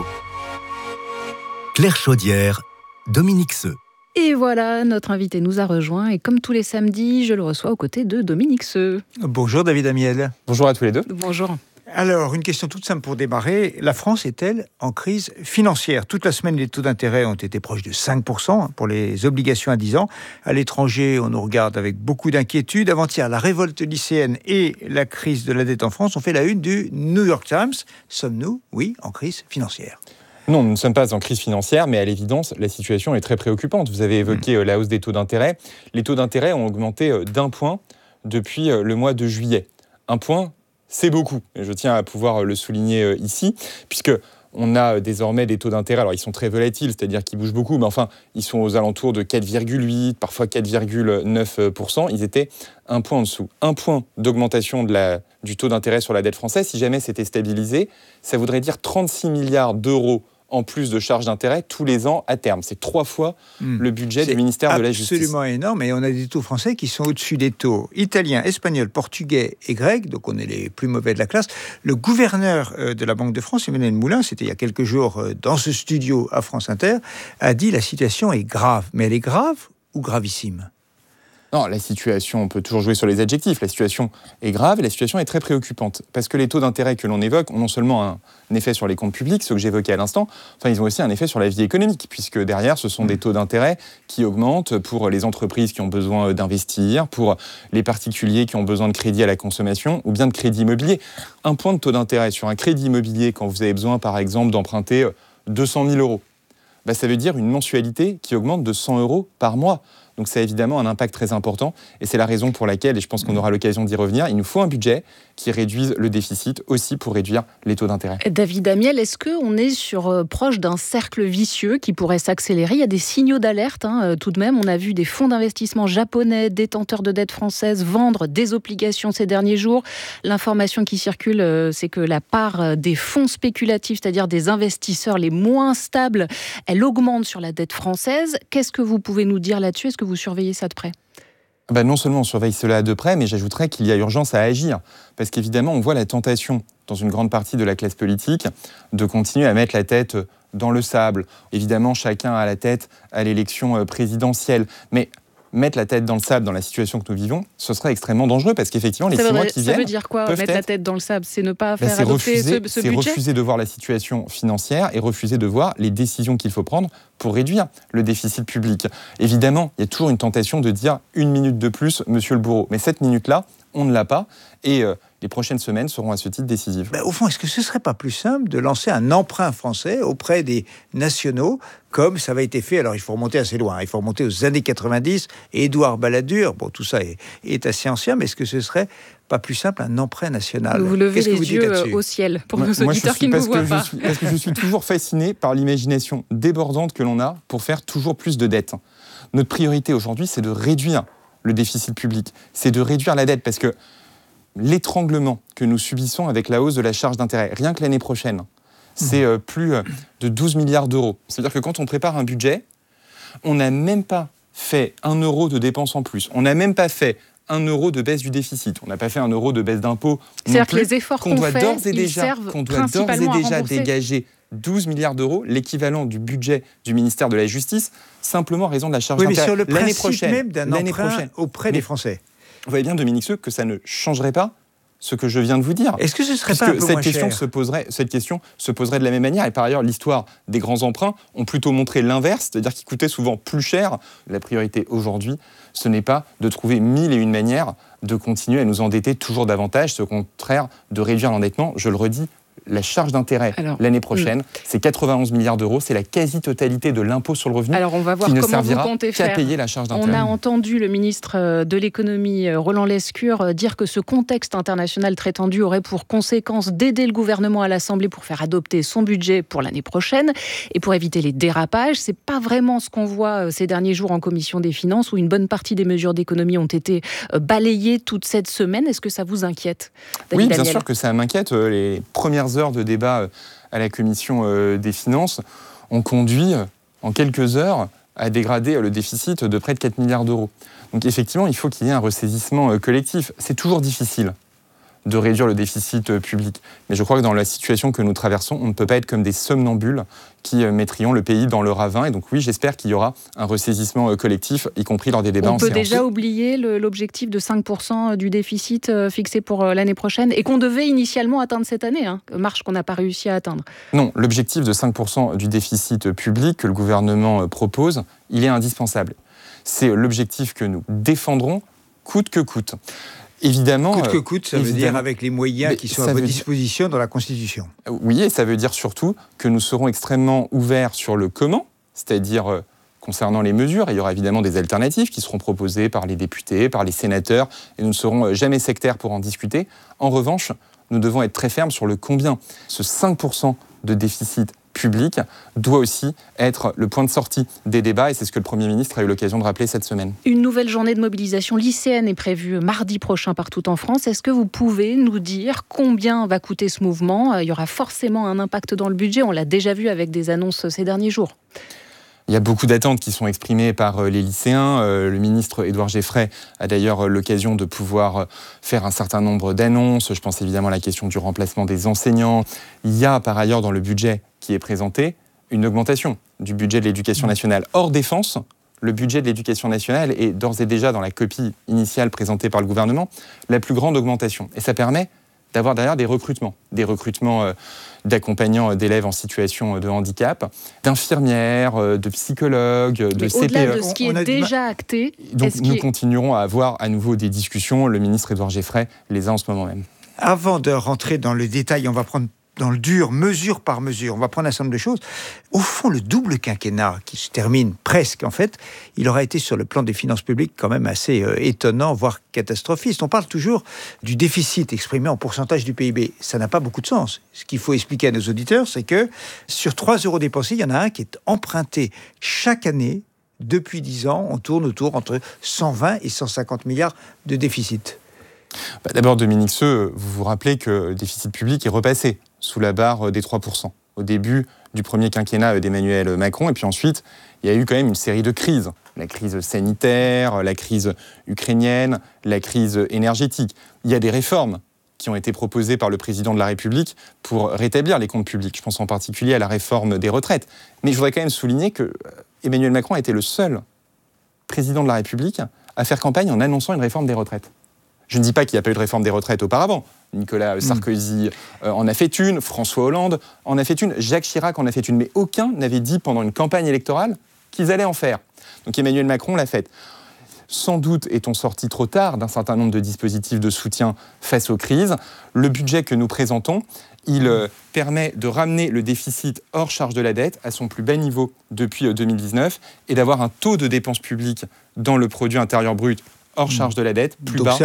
Claire Chaudière, Dominique Seux. Et voilà, notre invité nous a rejoint et comme tous les samedis, je le reçois aux côtés de Dominique Seux. Bonjour David Amiel. Bonjour à tous les deux. Bonjour. Alors, une question toute simple pour démarrer. La France est-elle en crise financière ? Toute la semaine, les taux d'intérêt ont été proches de 5% pour les obligations à 10 ans. À l'étranger, on nous regarde avec beaucoup d'inquiétude. Avant-hier, la révolte lycéenne et la crise de la dette en France ont fait la une du New York Times. Sommes-nous, oui, en crise financière ? Non, nous ne sommes pas en crise financière, mais à l'évidence, la situation est très préoccupante. Vous avez évoqué la hausse des taux d'intérêt. Les taux d'intérêt ont augmenté d'1 point depuis le mois de juillet. 1 point, c'est beaucoup. Et je tiens à pouvoir le souligner ici, puisque on a désormais des taux d'intérêt. Alors, ils sont très volatiles, c'est-à-dire qu'ils bougent beaucoup, mais enfin, ils sont aux alentours de 4,8, parfois 4,9%. Ils étaient 1 point en dessous. 1 point d'augmentation du taux d'intérêt sur la dette française, si jamais c'était stabilisé, ça voudrait dire 36 milliards d'euros en plus de charges d'intérêt tous les ans à terme. C'est 3 fois le budget du ministère de la Justice. C'est absolument énorme, et on a des taux français qui sont au-dessus des taux italiens, espagnols, portugais et grecs, donc on est les plus mauvais de la classe. Le gouverneur de la Banque de France, Emmanuel Moulin, c'était il y a quelques jours dans ce studio à France Inter, a dit la situation est grave. Mais elle est grave ou gravissime ? Non, la situation, on peut toujours jouer sur les adjectifs. La situation est grave et la situation est très préoccupante. Parce que les taux d'intérêt que l'on évoque ont non seulement un effet sur les comptes publics, ceux que j'évoquais à l'instant, enfin, ils ont aussi un effet sur la vie économique, puisque derrière, ce sont des taux d'intérêt qui augmentent pour les entreprises qui ont besoin d'investir, pour les particuliers qui ont besoin de crédit à la consommation ou bien de crédit immobilier. 1 point de taux d'intérêt sur un crédit immobilier quand vous avez besoin, par exemple, d'emprunter 200 000 euros, ça veut dire une mensualité qui augmente de 100 euros par mois. Donc ça a évidemment un impact très important et c'est la raison pour laquelle, et je pense qu'on aura l'occasion d'y revenir, il nous faut un budget qui réduise le déficit aussi pour réduire les taux d'intérêt. David Amiel, est-ce qu'on est proche d'un cercle vicieux qui pourrait s'accélérer ? Il y a des signaux d'alerte tout de même. On a vu des fonds d'investissement japonais, détenteurs de dettes françaises, vendre des obligations ces derniers jours. L'information qui circule, c'est que la part des fonds spéculatifs, c'est-à-dire des investisseurs les moins stables, elle augmente sur la dette française. Qu'est-ce que vous pouvez nous dire là-dessus ? Est-ce que vous surveillez ça de près ? Non seulement on surveille cela de près, mais j'ajouterais qu'il y a urgence à agir. Parce qu'évidemment, on voit la tentation dans une grande partie de la classe politique de continuer à mettre la tête dans le sable. Évidemment, chacun a la tête à l'élection présidentielle. Mais mettre la tête dans le sable dans la situation que nous vivons, ce serait extrêmement dangereux parce qu'effectivement, les 6 mois qui viennent... Ça veut dire quoi, mettre la tête dans le sable ? C'est ne pas faire adopter ce budget ? C'est refuser de voir la situation financière et refuser de voir les décisions qu'il faut prendre pour réduire le déficit public. Évidemment, il y a toujours une tentation de dire 1 minute de plus, monsieur le bourreau. Mais cette minute-là, on ne l'a pas. Et Les prochaines semaines seront à ce titre décisives. Au fond, est-ce que ce ne serait pas plus simple de lancer un emprunt français auprès des nationaux, comme ça avait été fait? Alors, il faut remonter assez loin. Il faut remonter aux années 90. Édouard Balladur, tout ça est assez ancien, mais est-ce que ce serait pas plus simple un emprunt national? Vous levez les yeux au ciel pour nos auditeurs qui ne vous voient pas. Parce que je suis toujours fasciné par l'imagination débordante que l'on a pour faire toujours plus de dettes. Notre priorité aujourd'hui, c'est de réduire le déficit public, c'est de réduire la dette, parce que l'étranglement que nous subissons avec la hausse de la charge d'intérêt, rien que l'année prochaine, c'est plus de 12 milliards d'euros. C'est-à-dire que quand on prépare un budget, on n'a même pas fait 1 euro de dépenses en plus. On n'a même pas fait 1 euro de baisse du déficit. On n'a pas fait 1 euro de baisse d'impôts. C'est-à-dire que les efforts qu'on fait, ils servent qu'on doit d'ores et déjà dégager 12 milliards d'euros, l'équivalent du budget du ministère de la Justice, simplement en raison de la charge d'intérêt. Mais sur le l'année principe prochaine, même d'un emprunt auprès des Français. Vous voyez bien, Dominique Seux, que ça ne changerait pas ce que je viens de vous dire. Est-ce que ce serait pas un peu moins cher ? Cette question se poserait de la même manière. Et par ailleurs, l'histoire des grands emprunts ont plutôt montré l'inverse, c'est-à-dire qu'ils coûtaient souvent plus cher. La priorité aujourd'hui, ce n'est pas de trouver 1001 manières de continuer à nous endetter toujours davantage, c'est au contraire de réduire l'endettement. Je le redis, la charge d'intérêt l'année prochaine, c'est 91 milliards d'euros, c'est la quasi-totalité de l'impôt sur le revenu qui ne servira qu'à payer la charge d'intérêt. On a entendu le ministre de l'économie, Roland Lescure, dire que ce contexte international très tendu aurait pour conséquence d'aider le gouvernement à l'Assemblée pour faire adopter son budget pour l'année prochaine et pour éviter les dérapages. C'est pas vraiment ce qu'on voit ces derniers jours en commission des finances, où une bonne partie des mesures d'économie ont été balayées toute cette semaine. Est-ce que ça vous inquiète, David Daniel ? Bien sûr que ça m'inquiète. Les premières heures de débat à la commission des finances ont conduit en quelques heures à dégrader le déficit de près de 4 milliards d'euros. Donc effectivement, il faut qu'il y ait un ressaisissement collectif. C'est toujours difficile de réduire le déficit public. Mais je crois que dans la situation que nous traversons, on ne peut pas être comme des somnambules qui mettrions le pays dans le ravin. Et donc oui, j'espère qu'il y aura un ressaisissement collectif, y compris lors des débats en séance. On peut déjà oublier l'objectif de 5% du déficit fixé pour l'année prochaine et qu'on devait initialement atteindre cette année, marche qu'on n'a pas réussi à atteindre. Non, l'objectif de 5% du déficit public que le gouvernement propose, il est indispensable. C'est l'objectif que nous défendrons coûte que coûte. Évidemment, coûte que coûte, ça veut dire avec les moyens qui sont à votre disposition dans la Constitution. Oui, et ça veut dire surtout que nous serons extrêmement ouverts sur le comment, c'est-à-dire concernant les mesures. Il y aura évidemment des alternatives qui seront proposées par les députés, par les sénateurs, et nous ne serons jamais sectaires pour en discuter. En revanche, nous devons être très fermes sur le combien. Ce 5% de déficit public doit aussi être le point de sortie des débats, et c'est ce que le Premier ministre a eu l'occasion de rappeler cette semaine. Une nouvelle journée de mobilisation lycéenne est prévue mardi prochain partout en France. Est-ce que vous pouvez nous dire combien va coûter ce mouvement ? Il y aura forcément un impact dans le budget, on l'a déjà vu avec des annonces ces derniers jours. Il y a beaucoup d'attentes qui sont exprimées par les lycéens. Le ministre Édouard Geffray a d'ailleurs l'occasion de pouvoir faire un certain nombre d'annonces. Je pense évidemment à la question du remplacement des enseignants. Il y a par ailleurs dans le budget qui est présenté une augmentation du budget de l'éducation nationale. Hors défense, le budget de l'éducation nationale est d'ores et déjà dans la copie initiale présentée par le gouvernement la plus grande augmentation. Et ça permet d'avoir derrière des recrutements d'accompagnants d'élèves en situation de handicap, d'infirmières, de psychologues, de CPE. Au-delà de ce qui est déjà acté... Donc nous continuerons à avoir à nouveau des discussions. Le ministre Édouard Geffray les a en ce moment même. Avant de rentrer dans le détail, on va prendre dans le dur, mesure par mesure. On va prendre un certain nombre de choses. Au fond, le double quinquennat qui se termine presque, en fait, il aura été sur le plan des finances publiques quand même assez étonnant, voire catastrophiste. On parle toujours du déficit exprimé en pourcentage du PIB. Ça n'a pas beaucoup de sens. Ce qu'il faut expliquer à nos auditeurs, c'est que sur 3 euros dépensés, il y en a un qui est emprunté chaque année. Depuis 10 ans, on tourne autour entre 120 et 150 milliards de déficit. D'abord, Dominique Seux, vous vous rappelez que le déficit public est repassé sous la barre des 3%. Au début du premier quinquennat d'Emmanuel Macron, et puis ensuite, il y a eu quand même une série de crises. La crise sanitaire, la crise ukrainienne, la crise énergétique. Il y a des réformes qui ont été proposées par le président de la République pour rétablir les comptes publics. Je pense en particulier à la réforme des retraites. Mais je voudrais quand même souligner que Emmanuel Macron a été le seul président de la République à faire campagne en annonçant une réforme des retraites. Je ne dis pas qu'il n'y a pas eu de réforme des retraites auparavant. Nicolas Sarkozy en a fait une, François Hollande en a fait une, Jacques Chirac en a fait une, mais aucun n'avait dit pendant une campagne électorale qu'ils allaient en faire. Donc Emmanuel Macron l'a faite. Sans doute est-on sorti trop tard d'un certain nombre de dispositifs de soutien face aux crises. Le budget que nous présentons, il permet de ramener le déficit hors charge de la dette à son plus bas niveau depuis 2019 et d'avoir un taux de dépenses publiques dans le produit intérieur brut hors charge de la dette plus bas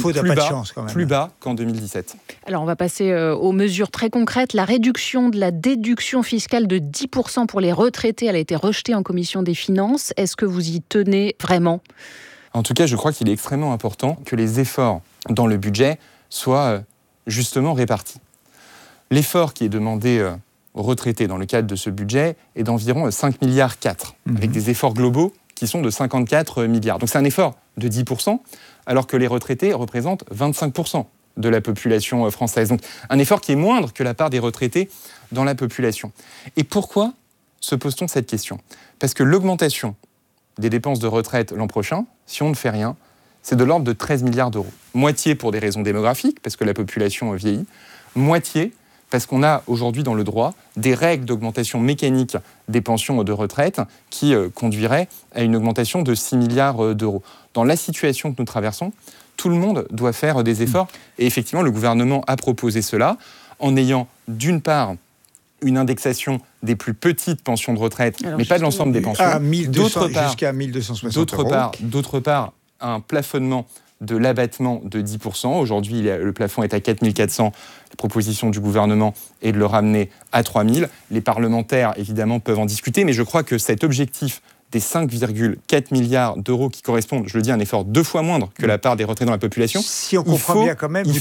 qu'en 2017. Alors on va passer aux mesures très concrètes. La réduction de la déduction fiscale de 10% pour les retraités, elle a été rejetée en commission des finances. Est-ce que vous y tenez vraiment ? En tout cas, je crois qu'il est extrêmement important que les efforts dans le budget soient justement répartis. L'effort qui est demandé aux retraités dans le cadre de ce budget est d'environ 5,4 milliards, avec des efforts globaux qui sont de 54 milliards. Donc c'est un effort de 10%, alors que les retraités représentent 25% de la population française. Donc un effort qui est moindre que la part des retraités dans la population. Et pourquoi se pose-t-on cette question ? Parce que l'augmentation des dépenses de retraite l'an prochain, si on ne fait rien, c'est de l'ordre de 13 milliards d'euros. Moitié pour des raisons démographiques, parce que la population vieillit, moitié parce qu'on a aujourd'hui dans le droit des règles d'augmentation mécanique des pensions de retraite qui conduiraient à une augmentation de 6 milliards d'euros. Dans la situation que nous traversons, tout le monde doit faire des efforts. Et effectivement, le gouvernement a proposé cela en ayant d'une part une indexation des plus petites pensions de retraite, mais pas de l'ensemble des pensions. Jusqu'à 1260 euros. D'autre part, un plafonnement de l'abattement de 10%. Aujourd'hui, le plafond est à 4 400. La proposition du gouvernement est de le ramener à 3 000. Les parlementaires, évidemment, peuvent en discuter, mais je crois que cet objectif des 5,4 milliards d'euros qui correspondent, je le dis, à un effort 2 fois moindre que la part des retraités dans la population. Si on comprend bien quand même,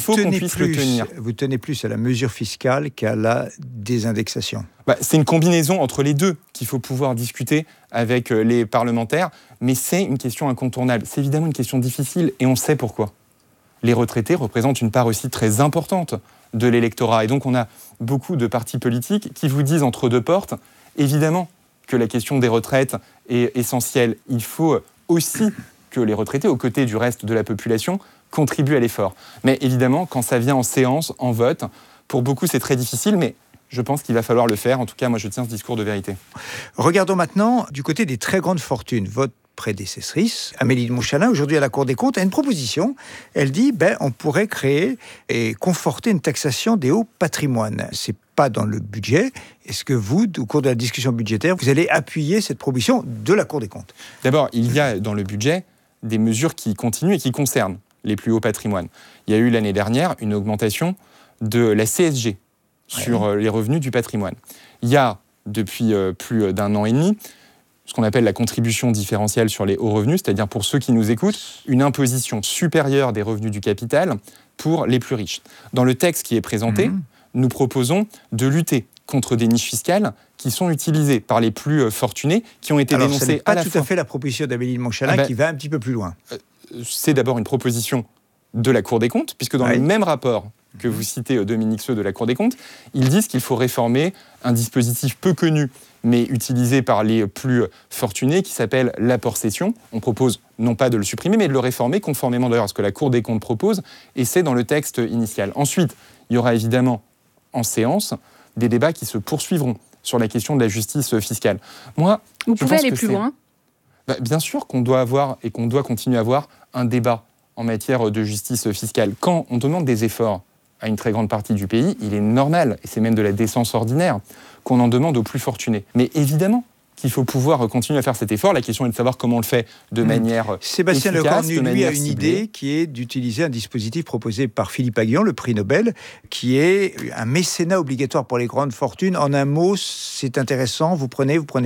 vous tenez plus à la mesure fiscale qu'à la désindexation. C'est une combinaison entre les deux qu'il faut pouvoir discuter avec les parlementaires, mais c'est une question incontournable. C'est évidemment une question difficile et on sait pourquoi. Les retraités représentent une part aussi très importante de l'électorat et donc on a beaucoup de partis politiques qui vous disent entre deux portes, évidemment, que la question des retraites est essentielle. Il faut aussi que les retraités, aux côtés du reste de la population, contribuent à l'effort. Mais évidemment, quand ça vient en séance, en vote, pour beaucoup c'est très difficile, mais je pense qu'il va falloir le faire. En tout cas, moi je tiens ce discours de vérité. Regardons maintenant du côté des très grandes fortunes. Votre prédécessrice, Amélie de Montchalin, aujourd'hui à la Cour des comptes, a une proposition. Elle dit, on pourrait créer et conforter une taxation des hauts patrimoines. C'est pas dans le budget. Est-ce que vous, au cours de la discussion budgétaire, vous allez appuyer cette proposition de la Cour des comptes ? D'abord, il y a dans le budget des mesures qui continuent et qui concernent les plus hauts patrimoines. Il y a eu l'année dernière une augmentation de la CSG sur les revenus du patrimoine. Il y a, depuis plus d'un an et demi, ce qu'on appelle la contribution différentielle sur les hauts revenus, c'est-à-dire pour ceux qui nous écoutent, une imposition supérieure des revenus du capital pour les plus riches. Dans le texte qui est présenté, nous proposons de lutter contre des niches fiscales qui sont utilisées par les plus fortunés, qui ont été dénoncées à la fois... Alors, ce n'est pas tout à fait la proposition d'Amélie de Montchalin qui va un petit peu plus loin. C'est d'abord une proposition de la Cour des comptes, puisque dans le même rapport que vous citez, Dominique Seux, de la Cour des comptes, ils disent qu'il faut réformer un dispositif peu connu, mais utilisé par les plus fortunés, qui s'appelle l'apport-cession. On propose non pas de le supprimer, mais de le réformer, conformément d'ailleurs à ce que la Cour des comptes propose, et c'est dans le texte initial. Ensuite, il y aura évidemment en séance des débats qui se poursuivront sur la question de la justice fiscale. Moi, vous pouvez aller plus loin ? Bien sûr qu'on doit avoir et qu'on doit continuer à avoir un débat en matière de justice fiscale. Quand on demande des efforts à une très grande partie du pays, il est normal, et c'est même de la décence ordinaire, qu'on en demande aux plus fortunés. Mais évidemment qu'il faut pouvoir continuer à faire cet effort. La question est de savoir comment on le fait de manière Sébastien efficace, Lecornu, lui, a une idée qui est d'utiliser un dispositif proposé par Philippe Aghion, le prix Nobel, qui est un mécénat obligatoire pour les grandes fortunes. En un mot, c'est intéressant, vous prenez pas ?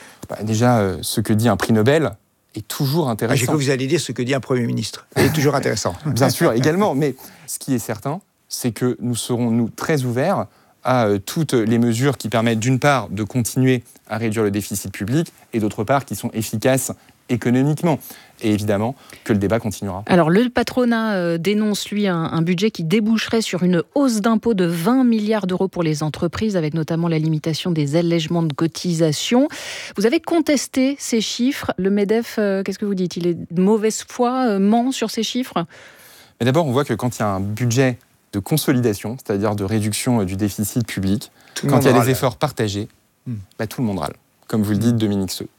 Déjà, ce que dit un prix Nobel est toujours intéressant. J'ai cru que vous alliez dire ce que dit un Premier ministre. C'est toujours intéressant. Bien sûr, également. Mais ce qui est certain, c'est que nous serons, très ouverts à toutes les mesures qui permettent, d'une part, de continuer à réduire le déficit public, et d'autre part, qui sont efficaces économiquement. Et évidemment que le débat continuera. Alors, le patronat dénonce, lui, un budget qui déboucherait sur une hausse d'impôts de 20 milliards d'euros pour les entreprises, avec notamment la limitation des allègements de cotisations. Vous avez contesté ces chiffres. Le MEDEF, qu'est-ce que vous dites ? Il est de mauvaise foi, ment sur ces chiffres ? Mais d'abord, on voit que quand il y a un budget de consolidation, c'est-à-dire de réduction du déficit public, quand il y a des efforts partagés, tout le monde râle, comme vous le dites, Dominique Seux.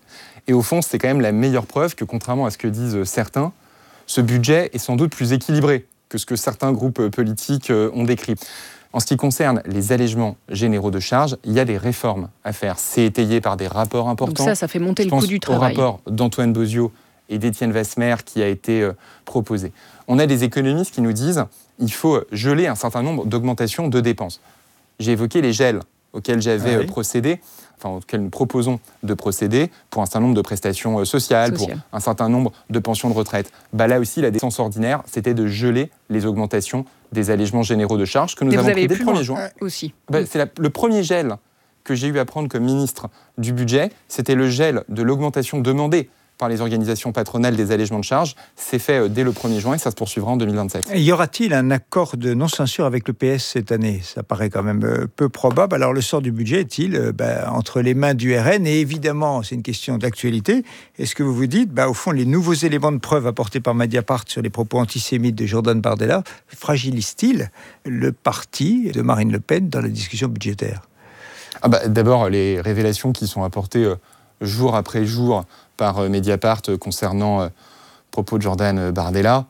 Et au fond, c'est quand même la meilleure preuve que, contrairement à ce que disent certains, ce budget est sans doute plus équilibré que ce que certains groupes politiques ont décrit. En ce qui concerne les allègements généraux de charges, il y a des réformes à faire. C'est étayé par des rapports importants. Donc ça fait monter le coût du travail. Au rapport d'Antoine Bozio et d'Étienne Vasmer qui a été proposé. On a des économistes qui nous disent qu'il faut geler un certain nombre d'augmentations de dépenses. J'ai évoqué les gels auxquels j'avais procédé, auxquels nous proposons de procéder pour un certain nombre de prestations sociales, pour un certain nombre de pensions de retraite. Là aussi, la décence ordinaire, c'était de geler les augmentations des allègements généraux de charges que nous avons pris dès le 1er juin. Aussi. C'est le premier gel que j'ai eu à prendre comme ministre du budget, c'était le gel de l'augmentation demandée par les organisations patronales des allègements de charges. C'est fait dès le 1er juin et ça se poursuivra en 2027. Et y aura-t-il un accord de non-censure avec le PS cette année ? Ça paraît quand même peu probable. Alors le sort du budget est-il entre les mains du RN ? Et évidemment, c'est une question d'actualité. Est-ce que vous vous dites, au fond, les nouveaux éléments de preuve apportés par Mediapart sur les propos antisémites de Jordan Bardella fragilisent-ils le parti de Marine Le Pen dans la discussion budgétaire ? D'abord, les révélations qui sont apportées jour après jour par Mediapart concernant propos de Jordan Bardella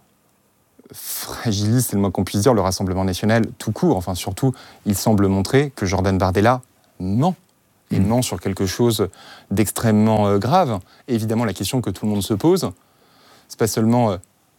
fragilise, c'est le moins qu'on puisse dire, le Rassemblement national tout court. Enfin, surtout, il semble montrer que Jordan Bardella ment. Et ment sur quelque chose d'extrêmement grave. Et évidemment, la question que tout le monde se pose, c'est pas seulement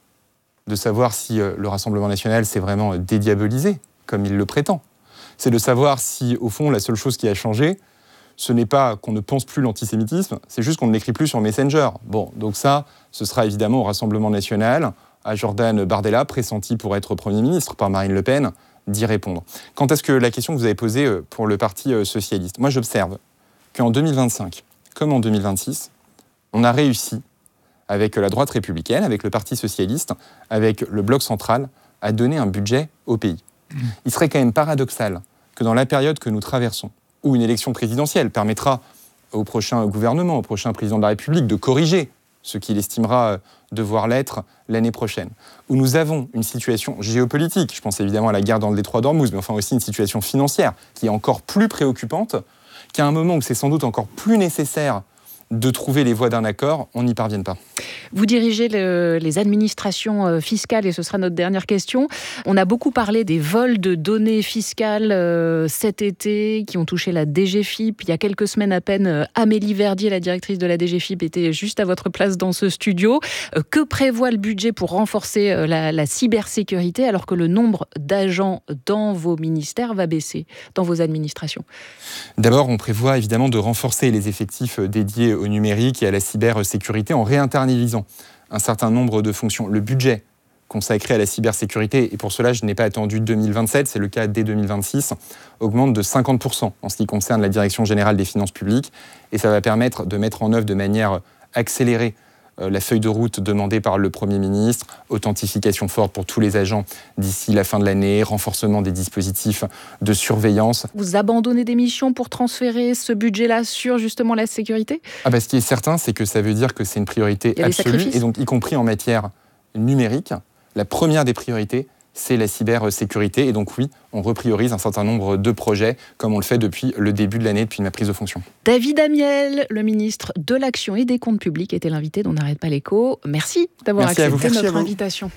de savoir si le Rassemblement national s'est vraiment dédiabolisé, comme il le prétend. C'est de savoir si, au fond, la seule chose qui a changé, ce n'est pas qu'on ne pense plus l'antisémitisme, c'est juste qu'on ne l'écrit plus sur Messenger. Donc ça, ce sera évidemment au Rassemblement national, à Jordan Bardella, pressenti pour être Premier ministre par Marine Le Pen, d'y répondre. Quant à ce que la question que vous avez posée pour le Parti socialiste, moi j'observe qu'en 2025, comme en 2026, on a réussi, avec la droite républicaine, avec le Parti socialiste, avec le bloc central, à donner un budget au pays. Il serait quand même paradoxal que dans la période que nous traversons, où une élection présidentielle permettra au prochain gouvernement, au prochain président de la République de corriger ce qu'il estimera devoir l'être l'année prochaine, où nous avons une situation géopolitique, je pense évidemment à la guerre dans le détroit d'Ormuz, mais enfin aussi une situation financière qui est encore plus préoccupante, qu'à un moment où c'est sans doute encore plus nécessaire de trouver les voies d'un accord, on n'y parvienne pas. Vous dirigez les administrations fiscales et ce sera notre dernière question. On a beaucoup parlé des vols de données fiscales cet été qui ont touché la DGFiP. Il y a quelques semaines à peine, Amélie Verdier, la directrice de la DGFiP, était juste à votre place dans ce studio. Que prévoit le budget pour renforcer la cybersécurité alors que le nombre d'agents dans vos ministères va baisser, dans vos administrations ? D'abord, on prévoit évidemment de renforcer les effectifs dédiés au numérique et à la cybersécurité en réinternalisant un certain nombre de fonctions. Le budget consacré à la cybersécurité, et pour cela je n'ai pas attendu 2027, c'est le cas dès 2026, augmente de 50% en ce qui concerne la Direction générale des finances publiques, et ça va permettre de mettre en œuvre de manière accélérée la feuille de route demandée par le Premier ministre, authentification forte pour tous les agents d'ici la fin de l'année, renforcement des dispositifs de surveillance. Vous abandonnez des missions pour transférer ce budget-là sur justement la sécurité ? Ce qui est certain, c'est que ça veut dire que c'est une priorité absolue, et donc y compris en matière numérique, la première des priorités, c'est la cybersécurité. Et donc oui, on repriorise un certain nombre de projets, comme on le fait depuis le début de l'année, depuis ma prise de fonction. David Amiel, le ministre de l'Action et des Comptes Publics, était l'invité d'On n'arrête pas l'écho. Merci d'avoir accepté notre invitation.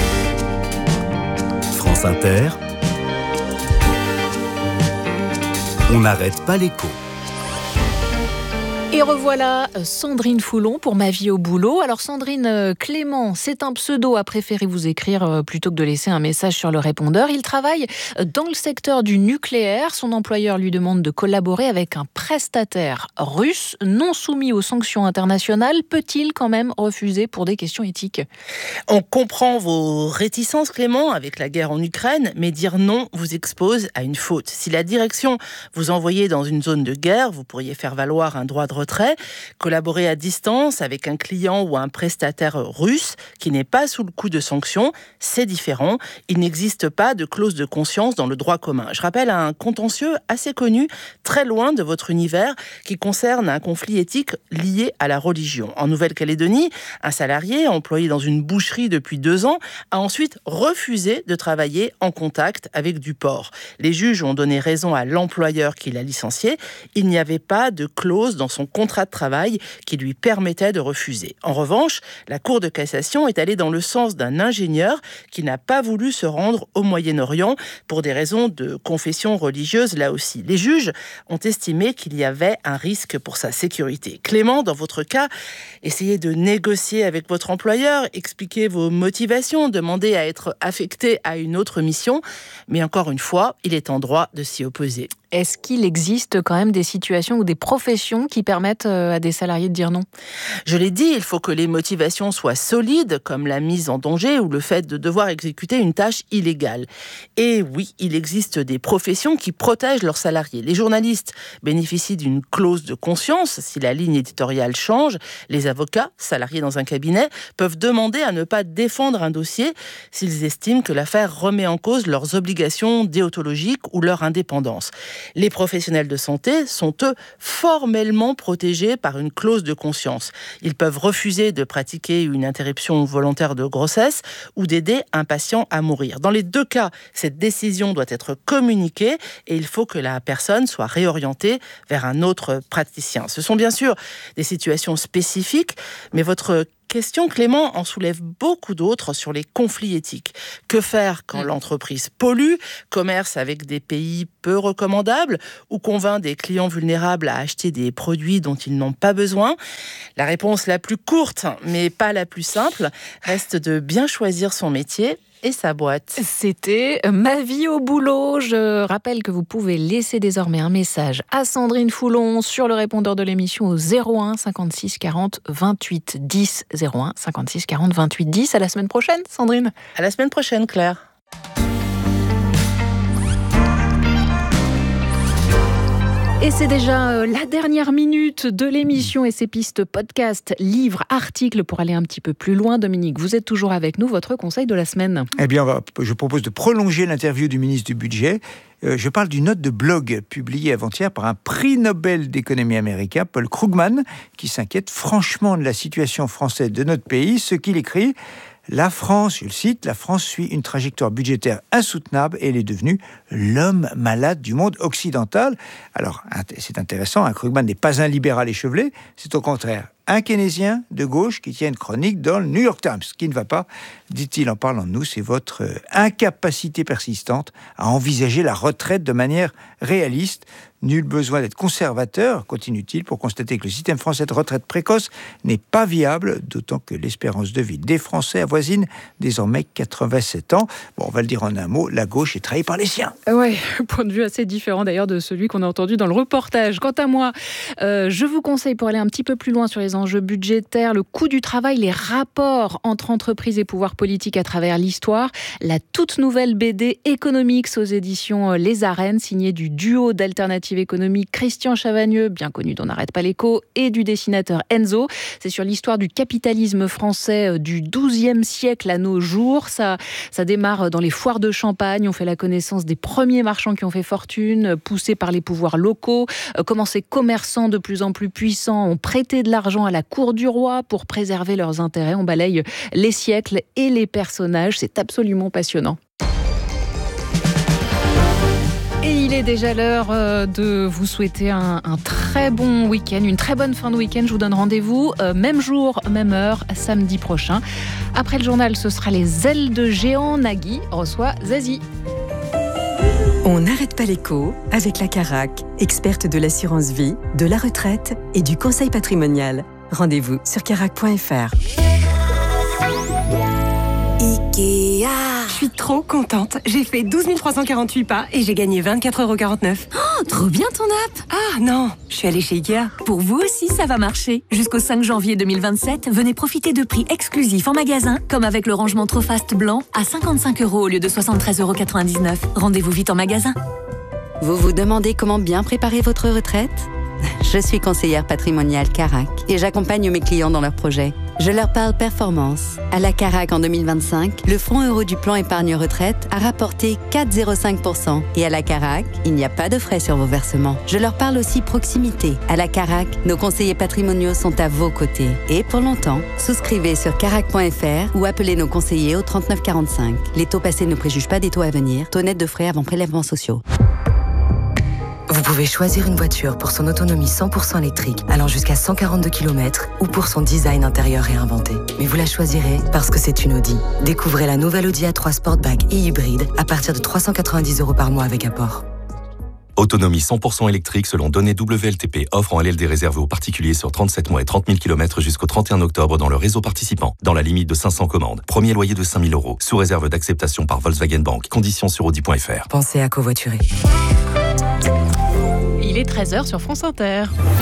France Inter, On n'arrête pas l'écho. Et revoilà Sandrine Foulon pour Ma vie au boulot. Alors Sandrine, Clément, c'est un pseudo, a préféré vous écrire plutôt que de laisser un message sur le répondeur. Il travaille dans le secteur du nucléaire. Son employeur lui demande de collaborer avec un prestataire russe non soumis aux sanctions internationales. Peut-il quand même refuser pour des questions éthiques ? On comprend vos réticences, Clément, avec la guerre en Ukraine, mais dire non vous expose à une faute. Si la direction vous envoyait dans une zone de guerre, vous pourriez faire valoir un droit de retrait, collaborer à distance avec un client ou un prestataire russe qui n'est pas sous le coup de sanctions, c'est différent. Il n'existe pas de clause de conscience dans le droit commun. Je rappelle un contentieux assez connu, très loin de votre univers, qui concerne un conflit éthique lié à la religion. En Nouvelle-Calédonie, un salarié employé dans une boucherie depuis 2 ans a ensuite refusé de travailler en contact avec du porc. Les juges ont donné raison à l'employeur qui l'a licencié. Il n'y avait pas de clause dans son contrat de travail qui lui permettait de refuser. En revanche, la Cour de cassation est allée dans le sens d'un ingénieur qui n'a pas voulu se rendre au Moyen-Orient pour des raisons de confession religieuse là aussi. Les juges ont estimé qu'il y avait un risque pour sa sécurité. Clément, dans votre cas, essayez de négocier avec votre employeur, expliquez vos motivations, demandez à être affecté à une autre mission, mais encore une fois, il est en droit de s'y opposer. Est-ce qu'il existe quand même des situations ou des professions qui permettent à des salariés de dire non ? Je l'ai dit, il faut que les motivations soient solides, comme la mise en danger ou le fait de devoir exécuter une tâche illégale. Et oui, il existe des professions qui protègent leurs salariés. Les journalistes bénéficient d'une clause de conscience si la ligne éditoriale change. Les avocats, salariés dans un cabinet, peuvent demander à ne pas défendre un dossier s'ils estiment que l'affaire remet en cause leurs obligations déontologiques ou leur indépendance. Les professionnels de santé sont, eux, formellement protégés par une clause de conscience. Ils peuvent refuser de pratiquer une interruption volontaire de grossesse ou d'aider un patient à mourir. Dans les deux cas, cette décision doit être communiquée et il faut que la personne soit réorientée vers un autre praticien. Ce sont bien sûr des situations spécifiques, mais votre question, Clément, en soulève beaucoup d'autres sur les conflits éthiques. Que faire quand l'entreprise pollue, commerce avec des pays peu recommandables ou convainc des clients vulnérables à acheter des produits dont ils n'ont pas besoin ? La réponse la plus courte, mais pas la plus simple, reste de bien choisir son métier et sa boîte. C'était Ma vie au boulot. Je rappelle que vous pouvez laisser désormais un message à Sandrine Foulon sur le répondeur de l'émission au 01 56 40 28 10. 01 56 40 28 10. À la semaine prochaine, Sandrine. À la semaine prochaine, Claire. Et c'est déjà la dernière minute de l'émission et ses pistes podcast, livres, articles pour aller un petit peu plus loin. Dominique, vous êtes toujours avec nous. Votre conseil de la semaine ? Eh bien, je propose de prolonger l'interview du ministre du Budget. Je parle d'une note de blog publiée avant-hier par un prix Nobel d'économie américain, Paul Krugman, qui s'inquiète franchement de la situation française de notre pays. Ce qu'il écrit: la France, je le cite, la France suit une trajectoire budgétaire insoutenable et elle est devenue l'homme malade du monde occidental. Alors, c'est intéressant, Krugman n'est pas un libéral échevelé, c'est au contraire un keynésien de gauche qui tient une chronique dans le New York Times. Ce qui ne va pas, dit-il en parlant de nous, c'est votre incapacité persistante à envisager la retraite de manière réaliste. Nul besoin d'être conservateur, continue-t-il, pour constater que le système français de retraite précoce n'est pas viable, d'autant que l'espérance de vie des Français avoisine désormais 87 ans. Bon, on va le dire en un mot, la gauche est trahie par les siens. Oui, point de vue assez différent d'ailleurs de celui qu'on a entendu dans le reportage. Quant à moi, je vous conseille, pour aller un petit peu plus loin sur les enjeux budgétaires, le coût du travail, les rapports entre entreprises et pouvoirs politiques à travers l'histoire, la toute nouvelle BD Economics aux éditions Les Arènes, signée du duo d'Alternative économique Christian Chavagneux, bien connu d'On n'arrête pas l'écho, et du dessinateur Enzo. C'est sur l'histoire du capitalisme français du XIIe siècle à nos jours. Ça démarre dans les foires de Champagne. On fait la connaissance des premiers marchands qui ont fait fortune, poussés par les pouvoirs locaux. Comment ces commerçants de plus en plus puissants ont prêté de l'argent à la cour du roi pour préserver leurs intérêts. On balaye les siècles et les personnages. C'est absolument passionnant. Et il est déjà l'heure de vous souhaiter un très bon week-end, une très bonne fin de week-end. Je vous donne rendez-vous, même jour, même heure, samedi prochain. Après le journal, ce sera les ailes de géant. Nagui reçoit Zazie. On n'arrête pas l'écho avec la Carac, experte de l'assurance vie, de la retraite et du conseil patrimonial. Rendez-vous sur carac.fr. Ikea. Je suis trop contente. J'ai fait 12 348 pas et j'ai gagné 24,49 €. Oh, trop bien ton app. Ah non, je suis allée chez Ikea. Pour vous aussi, ça va marcher. Jusqu'au 5 janvier 2027, venez profiter de prix exclusifs en magasin, comme avec le rangement Trop Fast blanc à 55 € au lieu de 73,99 €. Rendez-vous vite en magasin. Vous vous demandez comment bien préparer votre retraite ? Je suis conseillère patrimoniale Carac et j'accompagne mes clients dans leurs projets. Je leur parle performance. À la Carac en 2025, le fonds euro du plan épargne retraite a rapporté 4,05%. Et à la Carac, il n'y a pas de frais sur vos versements. Je leur parle aussi proximité. À la Carac, nos conseillers patrimoniaux sont à vos côtés. Et pour longtemps, souscrivez sur carac.fr ou appelez nos conseillers au 39 45. Les taux passés ne préjugent pas des taux à venir. Taux net de frais avant prélèvements sociaux. Vous pouvez choisir une voiture pour son autonomie 100% électrique, allant jusqu'à 142 km, ou pour son design intérieur réinventé. Mais vous la choisirez parce que c'est une Audi. Découvrez la nouvelle Audi A3 Sportback et hybride à partir de 390 € par mois avec apport. Autonomie 100% électrique selon données WLTP. Offre en LLD réservée aux particuliers sur 37 mois et 30 000 km jusqu'au 31 octobre dans le réseau participant. Dans la limite de 500 commandes. Premier loyer de 5 000 €. Sous réserve d'acceptation par Volkswagen Bank. Conditions sur audi.fr. Pensez à covoiturer. Il est 13h sur France Inter.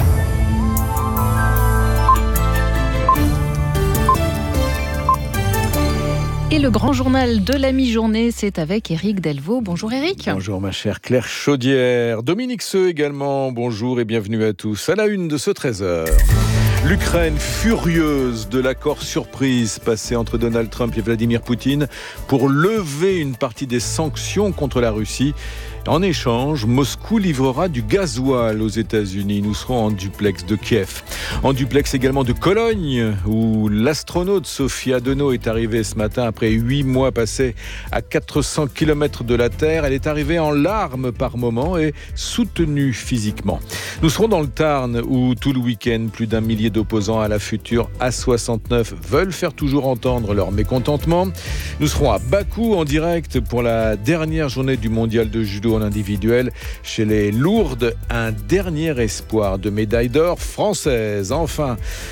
Et le grand journal de la mi-journée, c'est avec Éric Delvaux. Bonjour Éric. Bonjour ma chère Claire Chaudière. Dominique Seux également, bonjour et bienvenue à tous. À la une de ce 13h. L'Ukraine furieuse de l'accord surprise passé entre Donald Trump et Vladimir Poutine pour lever une partie des sanctions contre la Russie. En échange, Moscou livrera du gasoil aux États-Unis. Nous serons en duplex de Kiev. En duplex également de Cologne, où l'astronaute Sophia Deneau est arrivée ce matin après 8 mois passés à 400 km de la Terre. Elle est arrivée en larmes par moments et soutenue physiquement. Nous serons dans le Tarn, où tout le week-end, plus d'1 millier d'opposants à la future A69 veulent faire toujours entendre leur mécontentement. Nous serons à Bakou en direct pour la dernière journée du mondial de judo en individuel. Chez les lourdes, un dernier espoir de médaille d'or française. Enfin,